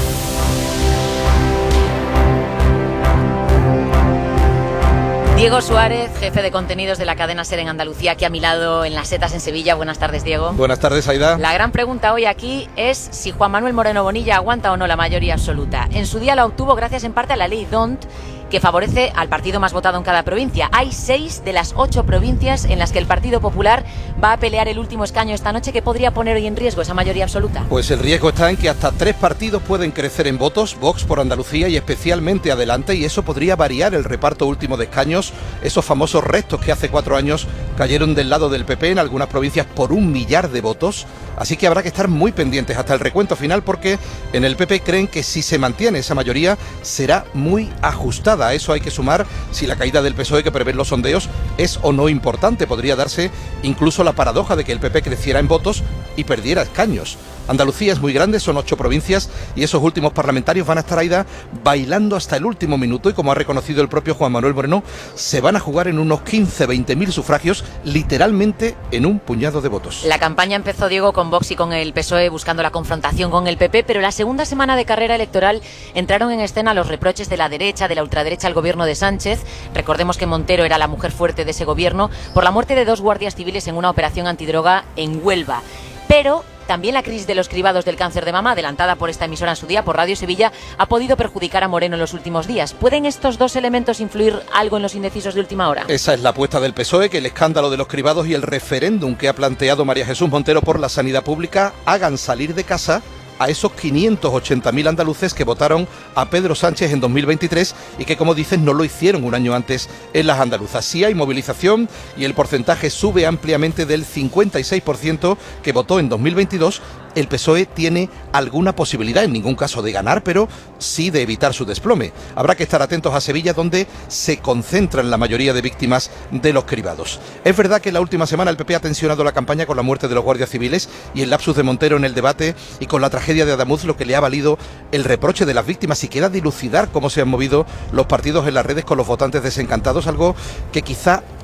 Diego Suárez, jefe de contenidos de la cadena SER en Andalucía, que ha milado en las setas en Sevilla. Buenas tardes, Diego. Buenas tardes, Aida. La gran pregunta hoy aquí es si Juan Manuel Moreno Bonilla aguanta o no la mayoría absoluta. En su día la obtuvo gracias en parte a la ley D O N T, que favorece al partido más votado en cada provincia. Hay seis de las ocho provincias en las que el Partido Popular va a pelear el último escaño esta noche, que podría poner hoy en riesgo esa mayoría absoluta. Pues el riesgo está en que hasta tres partidos pueden crecer en votos, Vox por Andalucía y especialmente Adelante, y eso podría variar el reparto último de escaños, esos famosos restos que hace cuatro años cayeron del lado del P P en algunas provincias por un millar de votos. Así que habrá que estar muy pendientes hasta el recuento final, porque en el P P creen que si se mantiene esa mayoría será muy ajustada. A eso hay que sumar si la caída del P S O E que prevén los sondeos es o no importante. Podría darse incluso la paradoja de que el P P creciera en votos y perdiera escaños. Andalucía es muy grande, son ocho provincias y esos últimos parlamentarios van a estar, Aida, bailando hasta el último minuto y, como ha reconocido el propio Juan Manuel Moreno, se van a jugar en unos quince a veinte mil sufragios, literalmente en un puñado de votos. La campaña empezó, Diego, con Vox y con el P S O E buscando la confrontación con el P P, pero la segunda semana de carrera electoral entraron en escena los reproches de la derecha, de la ultraderecha al gobierno de Sánchez. Recordemos que Montero era la mujer fuerte de ese gobierno por la muerte de dos guardias civiles en una operación antidroga en Huelva. Pero también la crisis de los cribados del cáncer de mama, adelantada por esta emisora en su día, por Radio Sevilla, ha podido perjudicar a Moreno en los últimos días. ¿Pueden estos dos elementos influir algo en los indecisos de última hora? Esa es la apuesta del P S O E, que el escándalo de los cribados y el referéndum que ha planteado María Jesús Montero por la sanidad pública hagan salir de casa a esos quinientos ochenta mil andaluces que votaron a Pedro Sánchez en dos mil veintitrés y que, como dices, no lo hicieron un año antes en las andaluzas. Sí hay movilización y el porcentaje sube ampliamente del cincuenta y seis por ciento que votó en dos mil veintidós. El P S O E tiene alguna posibilidad, en ningún caso de ganar, pero sí de evitar su desplome. Habrá que estar atentos a Sevilla, donde se concentran la mayoría de víctimas de los cribados. Es verdad que en la última semana el P P ha tensionado la campaña con la muerte de los guardias civiles y el lapsus de Montero en el debate y con la tragedia de Adamuz, lo que le ha valido el reproche de las víctimas, y queda dilucidar cómo se han movido los partidos en las redes con los votantes desencantados, algo que quizá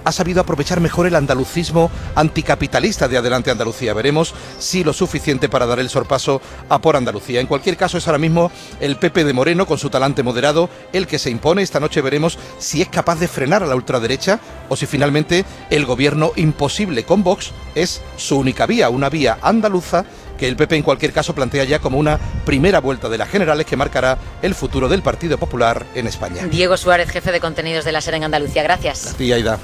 ha sabido aprovechar mejor el andalucismo anticapitalista de Adelante Andalucía. Veremos si lo suficiente para dar el sorpaso a Por Andalucía. En cualquier caso, es ahora mismo el P P de Moreno, con su talante moderado, el que se impone. Esta noche veremos si es capaz de frenar a la ultraderecha o si finalmente el gobierno imposible con Vox es su única vía, una vía andaluza que el P P en cualquier caso plantea ya como una primera vuelta de las generales que marcará el futuro del Partido Popular en España. Diego Suárez, jefe de contenidos de la SER en Andalucía. Gracias. A ti, Aida.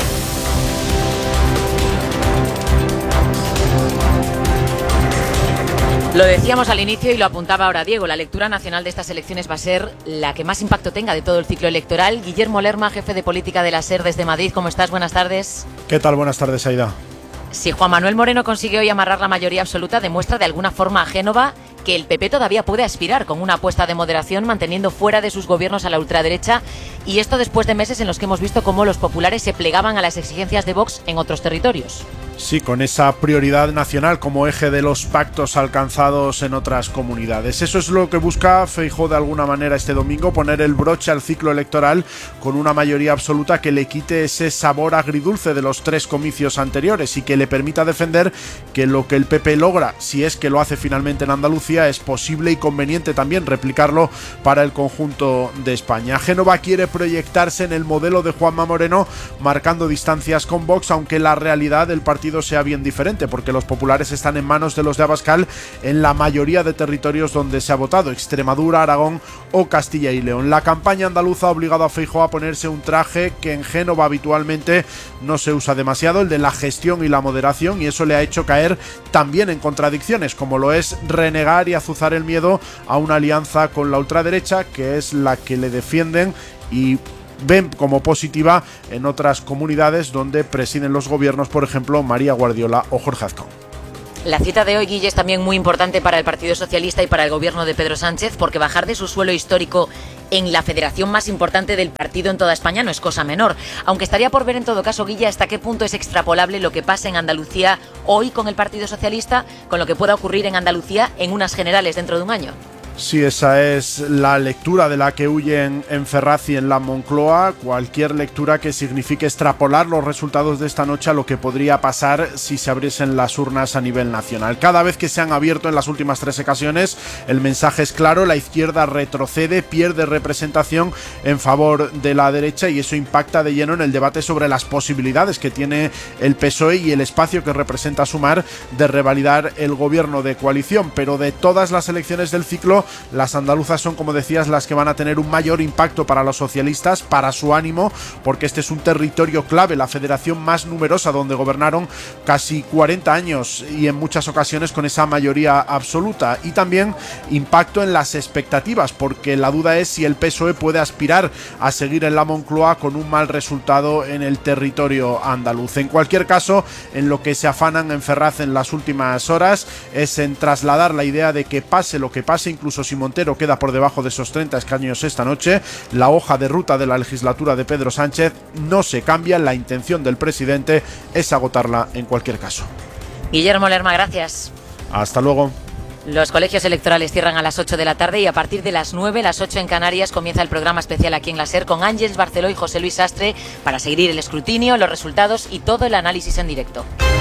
Lo decíamos al inicio y lo apuntaba ahora Diego, la lectura nacional de estas elecciones va a ser la que más impacto tenga de todo el ciclo electoral. Guillermo Lerma, jefe de política de la SER desde Madrid, ¿cómo estás? Buenas tardes. ¿Qué tal? Buenas tardes, Aida. Si Juan Manuel Moreno consigue hoy amarrar la mayoría absoluta, demuestra de alguna forma a Génova que el P P todavía puede aspirar con una apuesta de moderación, manteniendo fuera de sus gobiernos a la ultraderecha, y esto después de meses en los que hemos visto cómo los populares se plegaban a las exigencias de Vox en otros territorios. Sí, con esa prioridad nacional como eje de los pactos alcanzados en otras comunidades. Eso es lo que busca Feijóo de alguna manera este domingo, poner el broche al ciclo electoral con una mayoría absoluta que le quite ese sabor agridulce de los tres comicios anteriores y que le permita defender que lo que el P P logra, si es que lo hace finalmente en Andalucía, es posible y conveniente también replicarlo para el conjunto de España. Génova quiere proyectarse en el modelo de Juanma Moreno, marcando distancias con Vox, aunque la realidad del partido sea bien diferente, porque los populares están en manos de los de Abascal en la mayoría de territorios donde se ha votado, Extremadura, Aragón o Castilla y León. La campaña andaluza ha obligado a Feijóo a ponerse un traje que en Génova habitualmente no se usa demasiado, el de la gestión y la moderación, y eso le ha hecho caer también en contradicciones, como lo es renegar y azuzar el miedo a una alianza con la ultraderecha, que es la que le defienden y ven como positiva en otras comunidades donde presiden los gobiernos, por ejemplo, María Guardiola o Jorge Azcón. La cita de hoy, Guille, es también muy importante para el Partido Socialista y para el gobierno de Pedro Sánchez, porque bajar de su suelo histórico en la federación más importante del partido en toda España no es cosa menor. Aunque estaría por ver en todo caso, Guille, hasta qué punto es extrapolable lo que pasa en Andalucía hoy con el Partido Socialista, con lo que pueda ocurrir en Andalucía en unas generales dentro de un año. Sí, esa es la lectura de la que huyen en Ferraz y en la Moncloa. Cualquier lectura que signifique extrapolar los resultados de esta noche a lo que podría pasar si se abriesen las urnas a nivel nacional. Cada vez que se han abierto en las últimas tres ocasiones, el mensaje es claro: la izquierda retrocede, pierde representación en favor de la derecha, y eso impacta de lleno en el debate sobre las posibilidades que tiene el P S O E y el espacio que representa Sumar de revalidar el gobierno de coalición. Pero de todas las elecciones del ciclo, las andaluzas son, como decías, las que van a tener un mayor impacto para los socialistas, para su ánimo, porque este es un territorio clave, la federación más numerosa, donde gobernaron casi cuarenta años y en muchas ocasiones con esa mayoría absoluta. Y también impacto en las expectativas, porque la duda es si el P S O E puede aspirar a seguir en la Moncloa con un mal resultado en el territorio andaluz. En cualquier caso, en lo que se afanan en Ferraz en las últimas horas es en trasladar la idea de que pase lo que pase, incluso si Montero queda por debajo de esos treinta escaños esta noche, la hoja de ruta de la legislatura de Pedro Sánchez no se cambia. La intención del presidente es agotarla en cualquier caso. Guillermo Lerma, gracias. Hasta luego. Los colegios electorales cierran a las ocho de la tarde y a partir de las nueve, las ocho en Canarias, comienza el programa especial aquí en la SER con Ángeles Barceló y José Luis Sastre para seguir el escrutinio, los resultados y todo el análisis en directo.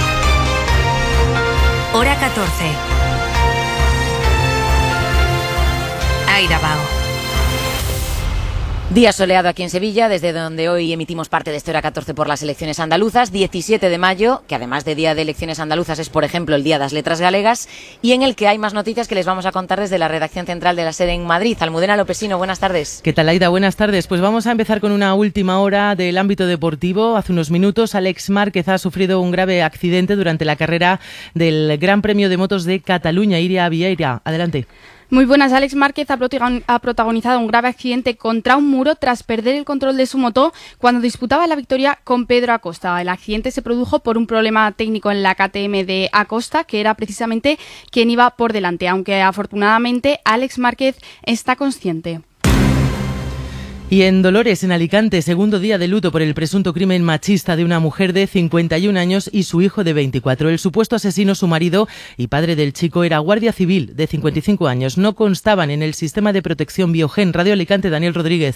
Hora catorce. Aida Bao. Día soleado aquí en Sevilla, desde donde hoy emitimos parte de esta hora catorce por las elecciones andaluzas, diecisiete de mayo, que además de día de elecciones andaluzas es, por ejemplo, el día de las letras galegas, y en el que hay más noticias que les vamos a contar desde la redacción central de la SER en Madrid. Almudena Lopesino, buenas tardes. ¿Qué tal, Aida? Buenas tardes. Pues vamos a empezar con una última hora del ámbito deportivo. Hace unos minutos, Alex Márquez ha sufrido un grave accidente durante la carrera del Gran Premio de Motos de Cataluña. Iria Vieira, adelante. Muy buenas. Alex Márquez ha protagonizado un grave accidente contra un muro tras perder el control de su moto cuando disputaba la victoria con Pedro Acosta. El accidente se produjo por un problema técnico en la K T M de Acosta, que era precisamente quien iba por delante, aunque afortunadamente Alex Márquez está consciente. Y en Dolores, en Alicante, segundo día de luto por el presunto crimen machista de una mujer de cincuenta y un años y su hijo de veinticuatro. El supuesto asesino, su marido y padre del chico, era guardia civil de cincuenta y cinco años. No constaban en el sistema de protección Biogen. Radio Alicante, Daniel Rodríguez.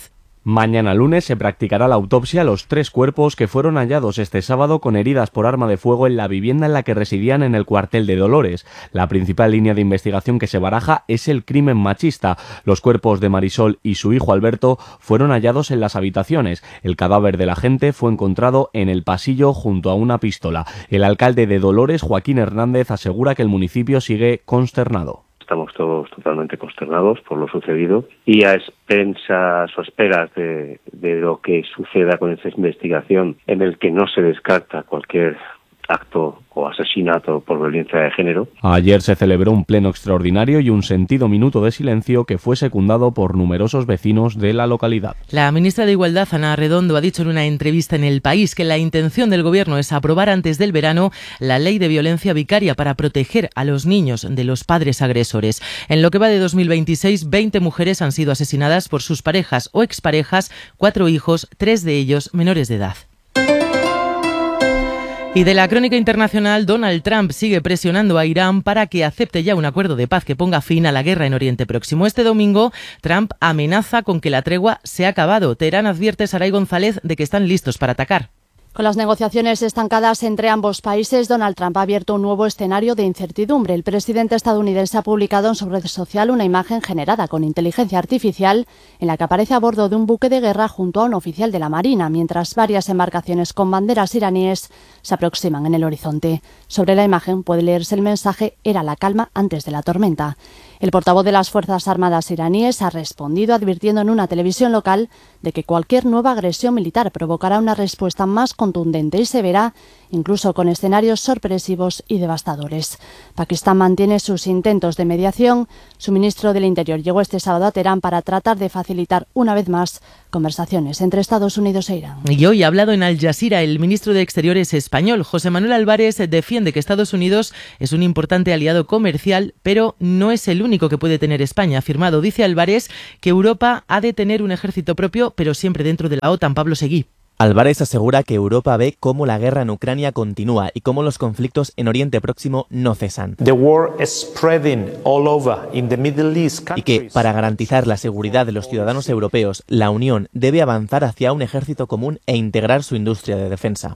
Mañana lunes se practicará la autopsia a los tres cuerpos que fueron hallados este sábado con heridas por arma de fuego en la vivienda en la que residían en el cuartel de Dolores. La principal línea de investigación que se baraja es el crimen machista. Los cuerpos de Marisol y su hijo Alberto fueron hallados en las habitaciones. El cadáver del agente fue encontrado en el pasillo junto a una pistola. El alcalde de Dolores, Joaquín Hernández, asegura que el municipio sigue consternado. Estamos todos totalmente consternados por lo sucedido y a expensas o esperas de, de lo que suceda con esta investigación, en el que no se descarta cualquier acto o asesinato por violencia de género. Ayer se celebró un pleno extraordinario y un sentido minuto de silencio que fue secundado por numerosos vecinos de la localidad. La ministra de Igualdad, Ana Redondo, ha dicho en una entrevista en El País que la intención del Gobierno es aprobar antes del verano la ley de violencia vicaria para proteger a los niños de los padres agresores. En lo que va de dos mil veintiséis, veinte mujeres han sido asesinadas por sus parejas o exparejas, cuatro hijos, tres de ellos menores de edad. Y de la crónica internacional, Donald Trump sigue presionando a Irán para que acepte ya un acuerdo de paz que ponga fin a la guerra en Oriente Próximo. Este domingo, Trump amenaza con que la tregua se ha acabado. Teherán advierte, Saray González, de que están listos para atacar. Con las negociaciones estancadas entre ambos países, Donald Trump ha abierto un nuevo escenario de incertidumbre. El presidente estadounidense ha publicado en su red social una imagen generada con inteligencia artificial en la que aparece a bordo de un buque de guerra junto a un oficial de la Marina, mientras varias embarcaciones con banderas iraníes se aproximan en el horizonte. Sobre la imagen puede leerse el mensaje «Era la calma antes de la tormenta». El portavoz de las Fuerzas Armadas iraníes ha respondido advirtiendo en una televisión local de que cualquier nueva agresión militar provocará una respuesta más contundente y severa, incluso con escenarios sorpresivos y devastadores. Pakistán mantiene sus intentos de mediación. Su ministro del Interior llegó este sábado a Teherán para tratar de facilitar una vez más conversaciones entre Estados Unidos e Irán. Y hoy ha hablado en Al Jazeera el ministro de Exteriores español, José Manuel Álvarez, defiende que Estados Unidos es un importante aliado comercial, pero no es el único que puede tener España. Ha afirmado, dice Álvarez, que Europa ha de tener un ejército propio, pero siempre dentro de la OTAN. Pablo Seguí. Álvarez asegura que Europa ve cómo la guerra en Ucrania continúa y cómo los conflictos en Oriente Próximo no cesan. Y que, para garantizar la seguridad de los ciudadanos europeos, la Unión debe avanzar hacia un ejército común e integrar su industria de defensa.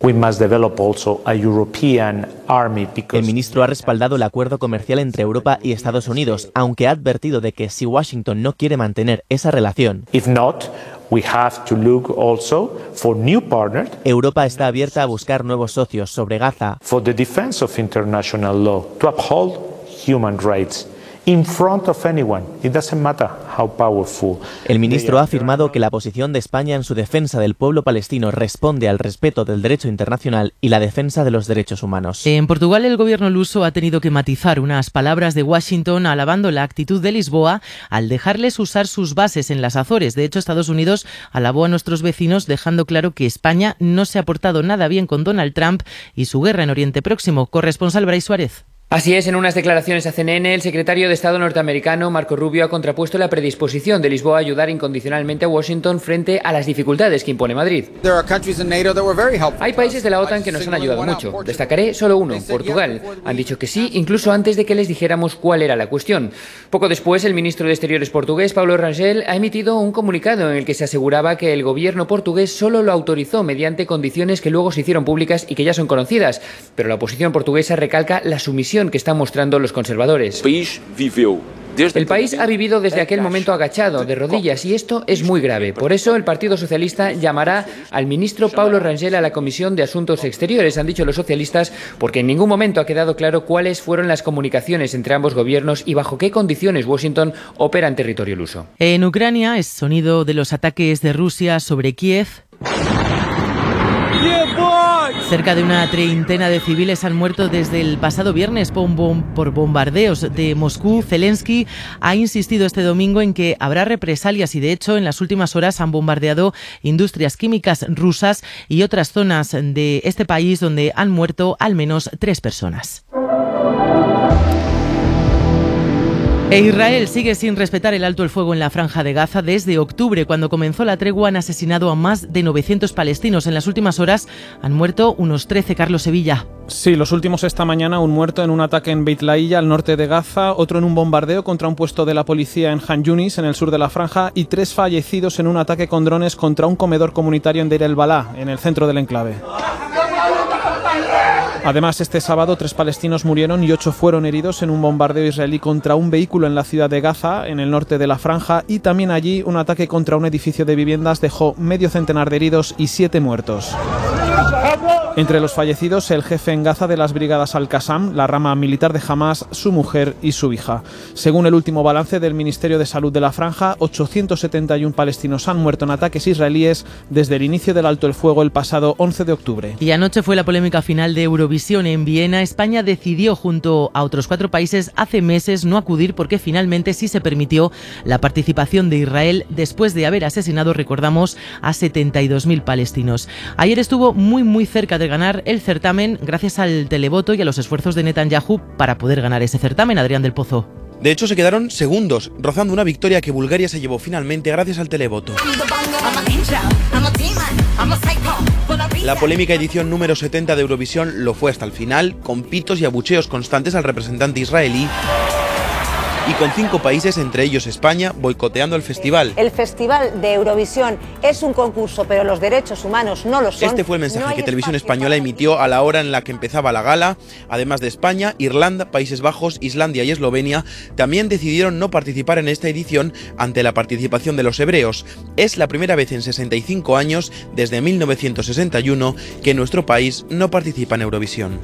El ministro ha respaldado el acuerdo comercial entre Europa y Estados Unidos, aunque ha advertido de que si Washington no quiere mantener esa relación, We have to look also for new partners. Europa está abierta a buscar nuevos socios sobre Gaza. For the defense of international law, to uphold human rights in front of anyone. It doesn't matter how powerful. El ministro ha afirmado que la posición de España en su defensa del pueblo palestino responde al respeto del derecho internacional y la defensa de los derechos humanos. En Portugal, el gobierno luso ha tenido que matizar unas palabras de Washington alabando la actitud de Lisboa al dejarles usar sus bases en las Azores. De hecho, Estados Unidos alabó a nuestros vecinos dejando claro que España no se ha portado nada bien con Donald Trump y su guerra en Oriente Próximo. Corresponsal Brais Suárez. Así es, en unas declaraciones a C N N, el secretario de Estado norteamericano, Marco Rubio, ha contrapuesto la predisposición de Lisboa a ayudar incondicionalmente a Washington frente a las dificultades que impone Madrid. Hay países de la OTAN que nos han ayudado mucho. Destacaré solo uno, Portugal. Han dicho que sí, incluso antes de que les dijéramos cuál era la cuestión. Poco después, el ministro de Exteriores portugués, Paulo Rangel, ha emitido un comunicado en el que se aseguraba que el gobierno portugués solo lo autorizó mediante condiciones que luego se hicieron públicas y que ya son conocidas. Pero la oposición portuguesa recalca la sumisión que están mostrando los conservadores. El país ha vivido desde aquel momento agachado, de rodillas, y esto es muy grave. Por eso el Partido Socialista llamará al ministro Paulo Rangel a la Comisión de Asuntos Exteriores, han dicho los socialistas, porque en ningún momento ha quedado claro cuáles fueron las comunicaciones entre ambos gobiernos y bajo qué condiciones Washington opera en territorio luso. En Ucrania, es sonido de los ataques de Rusia sobre Kiev. Cerca de una treintena de civiles han muerto desde el pasado viernes por bombardeos de Moscú. Zelensky ha insistido este domingo en que habrá represalias y, de hecho, en las últimas horas han bombardeado industrias químicas rusas y otras zonas de este país donde han muerto al menos tres personas. E Israel sigue sin respetar el alto el fuego en la Franja de Gaza. Desde octubre, cuando comenzó la tregua, han asesinado a más de novecientos palestinos. En las últimas horas han muerto unos trece. Carlos Sevilla. Sí, los últimos esta mañana, un muerto en un ataque en Beit Lahiya, al norte de Gaza, otro en un bombardeo contra un puesto de la policía en Han Yunis, en el sur de la Franja, y tres fallecidos en un ataque con drones contra un comedor comunitario en Deir el-Balá, en el centro del enclave. Además, este sábado tres palestinos murieron y ocho fueron heridos en un bombardeo israelí contra un vehículo en la ciudad de Gaza, en el norte de la Franja, y también allí un ataque contra un edificio de viviendas dejó medio centenar de heridos y siete muertos. Entre los fallecidos, el jefe en Gaza de las brigadas Al-Qassam, la rama militar de Hamas, su mujer y su hija. Según el último balance del Ministerio de Salud de la Franja, ochocientos setenta y uno palestinos han muerto en ataques israelíes desde el inicio del alto el fuego el pasado once de octubre. Y anoche fue la polémica final de Eurovisión en Viena. España decidió, junto a otros cuatro países, hace meses no acudir porque finalmente sí se permitió la participación de Israel después de haber asesinado, recordamos, a setenta y dos mil palestinos. Ayer estuvo muy muy cerca de ganar el certamen gracias al televoto y a los esfuerzos de Netanyahu para poder ganar ese certamen. Adrián del Pozo. De hecho, se quedaron segundos, rozando una victoria que Bulgaria se llevó finalmente gracias al televoto. La polémica edición número setenta de Eurovisión lo fue hasta el final, con pitos y abucheos constantes al representante israelí y con cinco países, entre ellos España, boicoteando el festival. El Festival de Eurovisión es un concurso, pero los derechos humanos no lo son. Este fue el mensaje no que Televisión Española emitió a la hora en la que empezaba la gala. Además de España, Irlanda, Países Bajos, Islandia y Eslovenia también decidieron no participar en esta edición ante la participación de los hebreos. Es la primera vez en sesenta y cinco años, desde mil novecientos sesenta y uno, que nuestro país no participa en Eurovisión.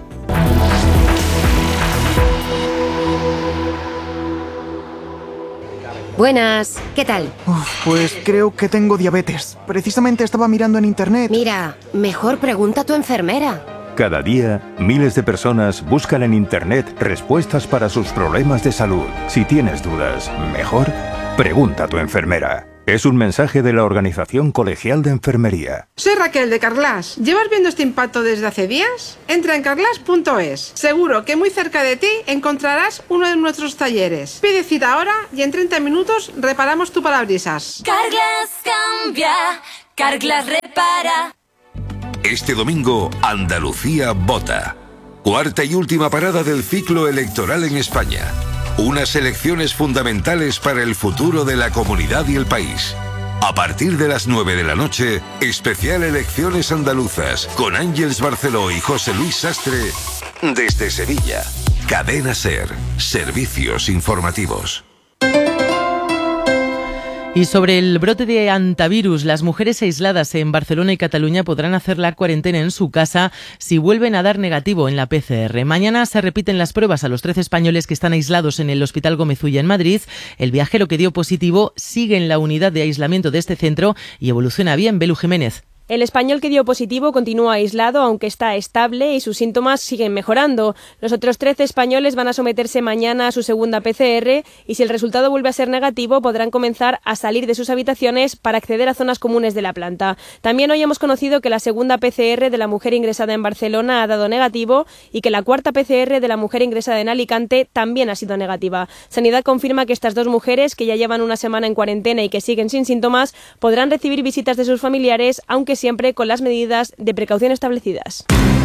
Buenas, ¿qué tal? Uf, pues creo que tengo diabetes. Precisamente estaba mirando en internet. Mira, mejor pregunta a tu enfermera. Cada día, miles de personas buscan en internet respuestas para sus problemas de salud. Si tienes dudas, mejor pregunta a tu enfermera. Es un mensaje de la Organización Colegial de Enfermería. Soy Raquel de Carglass. ¿Llevas viendo este impacto desde hace días? Entra en carglass punto es. Seguro que muy cerca de ti encontrarás uno de nuestros talleres. Pide cita ahora y en treinta minutos reparamos tu parabrisas. Carglass cambia, Carglass repara. Este domingo, Andalucía vota. Cuarta y última parada del ciclo electoral en España. Unas elecciones fundamentales para el futuro de la comunidad y el país. A partir de las nueve de la noche, especial Elecciones Andaluzas, con Ángeles Barceló y José Luis Sastre, desde Sevilla. Cadena SER, servicios informativos. Y sobre el brote de hantavirus, las mujeres aisladas en Barcelona y Cataluña podrán hacer la cuarentena en su casa si vuelven a dar negativo en la P C R. Mañana se repiten las pruebas a los trece españoles que están aislados en el Hospital Gómez Ulla en Madrid. El viajero que dio positivo sigue en la unidad de aislamiento de este centro y evoluciona bien. Belu Jiménez. El español que dio positivo continúa aislado, aunque está estable y sus síntomas siguen mejorando. Los otros trece españoles van a someterse mañana a su segunda P C R y si el resultado vuelve a ser negativo podrán comenzar a salir de sus habitaciones para acceder a zonas comunes de la planta. También hoy hemos conocido que la segunda P C R de la mujer ingresada en Barcelona ha dado negativo y que la cuarta P C R de la mujer ingresada en Alicante también ha sido negativa. Sanidad confirma que estas dos mujeres, que ya llevan una semana en cuarentena y que siguen sin síntomas, podrán recibir visitas de sus familiares, aunque siempre con las medidas de precaución establecidas.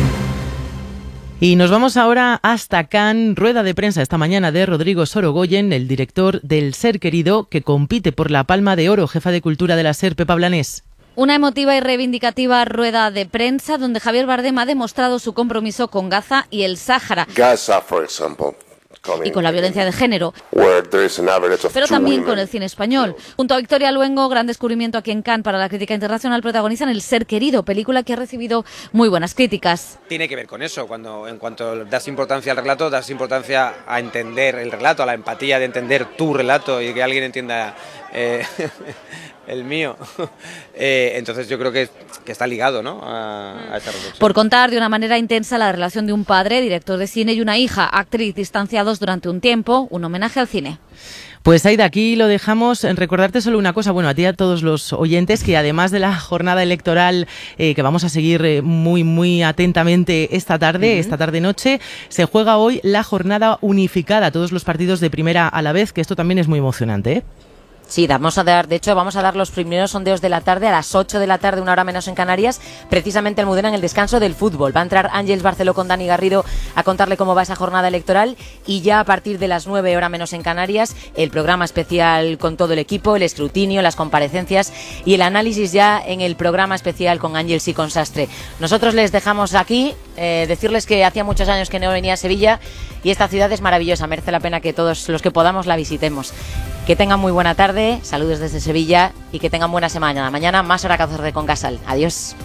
Y nos vamos ahora hasta Cannes. Rueda de prensa esta mañana de Rodrigo Sorogoyen, el director del Ser Querido, que compite por la Palma de Oro. Jefa de Cultura de la SER, Pepa Blanés. Una emotiva y reivindicativa rueda de prensa donde Javier Bardem ha demostrado su compromiso con Gaza y el Sáhara. Gaza, for example. Y con la violencia de género, pero también con el cine español. Junto a Victoria Luengo, gran descubrimiento aquí en Cannes para la crítica internacional, protagonizan El Ser Querido, película que ha recibido muy buenas críticas. Tiene que ver con eso, cuando en cuanto das importancia al relato, das importancia a entender el relato, a la empatía de entender tu relato y que alguien entienda eh, el mío. Eh, entonces yo creo que, que está ligado, ¿no?, a, a esta reflexión. Por contar de una manera intensa la relación de un padre, director de cine, y una hija, actriz, distanciados durante un tiempo, un homenaje al cine. Pues Aida, aquí lo dejamos. En recordarte solo una cosa, bueno, a ti y a todos los oyentes, que además de la jornada electoral eh, que vamos a seguir eh, muy, muy atentamente esta tarde, uh-huh. esta tarde-noche, se juega hoy la jornada unificada, todos los partidos de primera a la vez, que esto también es muy emocionante, ¿eh? Sí, vamos a dar, de hecho vamos a dar los primeros sondeos de la tarde a las ocho de la tarde, una hora menos en Canarias, precisamente Almudena en el descanso del fútbol. Va a entrar Ángeles Barceló con Dani Garrido a contarle cómo va esa jornada electoral y ya a partir de las nueve, hora menos en Canarias, el programa especial con todo el equipo, el escrutinio, las comparecencias y el análisis ya en el programa especial con Ángeles y con Sastre. Nosotros les dejamos aquí, eh, decirles que hacía muchos años que no venía a Sevilla y esta ciudad es maravillosa, merece la pena que todos los que podamos la visitemos. Que tengan muy buena tarde, saludos desde Sevilla y que tengan buena semana. Mañana más hora catorce con Casal. Adiós.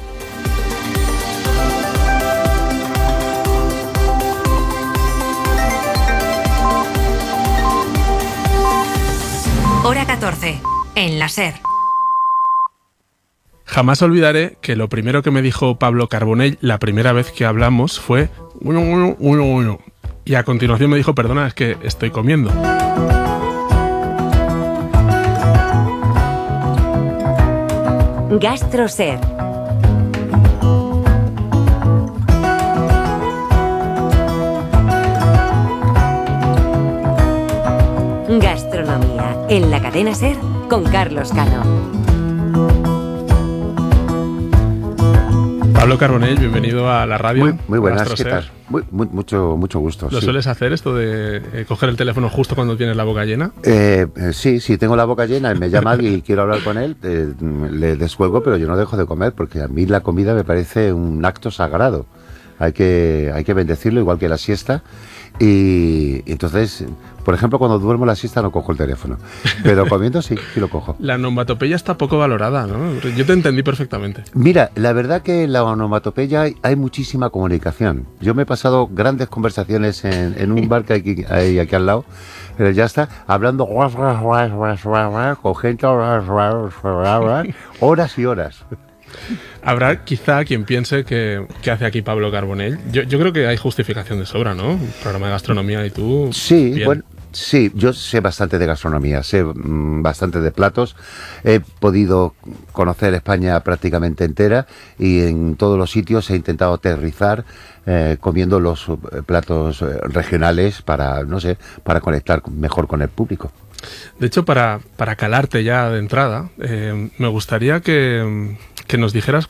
Hora catorce, en la SER. Jamás olvidaré que lo primero que me dijo Pablo Carbonell la primera vez que hablamos fue uno, uno, uno, uno. Y a continuación me dijo, perdona, es que estoy comiendo. GastroSer. Gastronomía en la cadena SER con Carlos Cano. Pablo Carbonell, bienvenido a la radio. Muy, muy buenas, ¿qué tal? Muy, muy, mucho, mucho gusto. ¿Lo sí. sueles hacer esto de eh, coger el teléfono justo cuando tienes la boca llena? Eh, eh, sí, sí, tengo la boca llena, me llama alguien y quiero hablar con él, eh, le descuelgo, pero yo no dejo de comer porque a mí la comida me parece un acto sagrado. Hay que, hay que bendecirlo igual que la siesta. Y entonces, por ejemplo, cuando duermo la siesta no cojo el teléfono, pero comiendo sí, sí lo cojo. La onomatopeya está poco valorada, ¿no? Yo te entendí perfectamente. Mira, la verdad que en la onomatopeya hay, hay muchísima comunicación. Yo me he pasado grandes conversaciones en, en un bar que hay aquí, hay aquí al lado, pero ya está, hablando con gente horas y horas. Habrá quizá quien piense que, que hace aquí Pablo Carbonell. Yo, yo creo que hay justificación de sobra, ¿no? Un programa de gastronomía y tú... Sí, bien. bueno, sí, yo sé bastante de gastronomía, sé mmm, bastante de platos. He podido conocer España prácticamente entera y en todos los sitios he intentado aterrizar eh, comiendo los eh, platos eh, regionales para, no sé, para conectar mejor con el público. De hecho, para, para calarte ya de entrada, eh, me gustaría que, que nos dijeras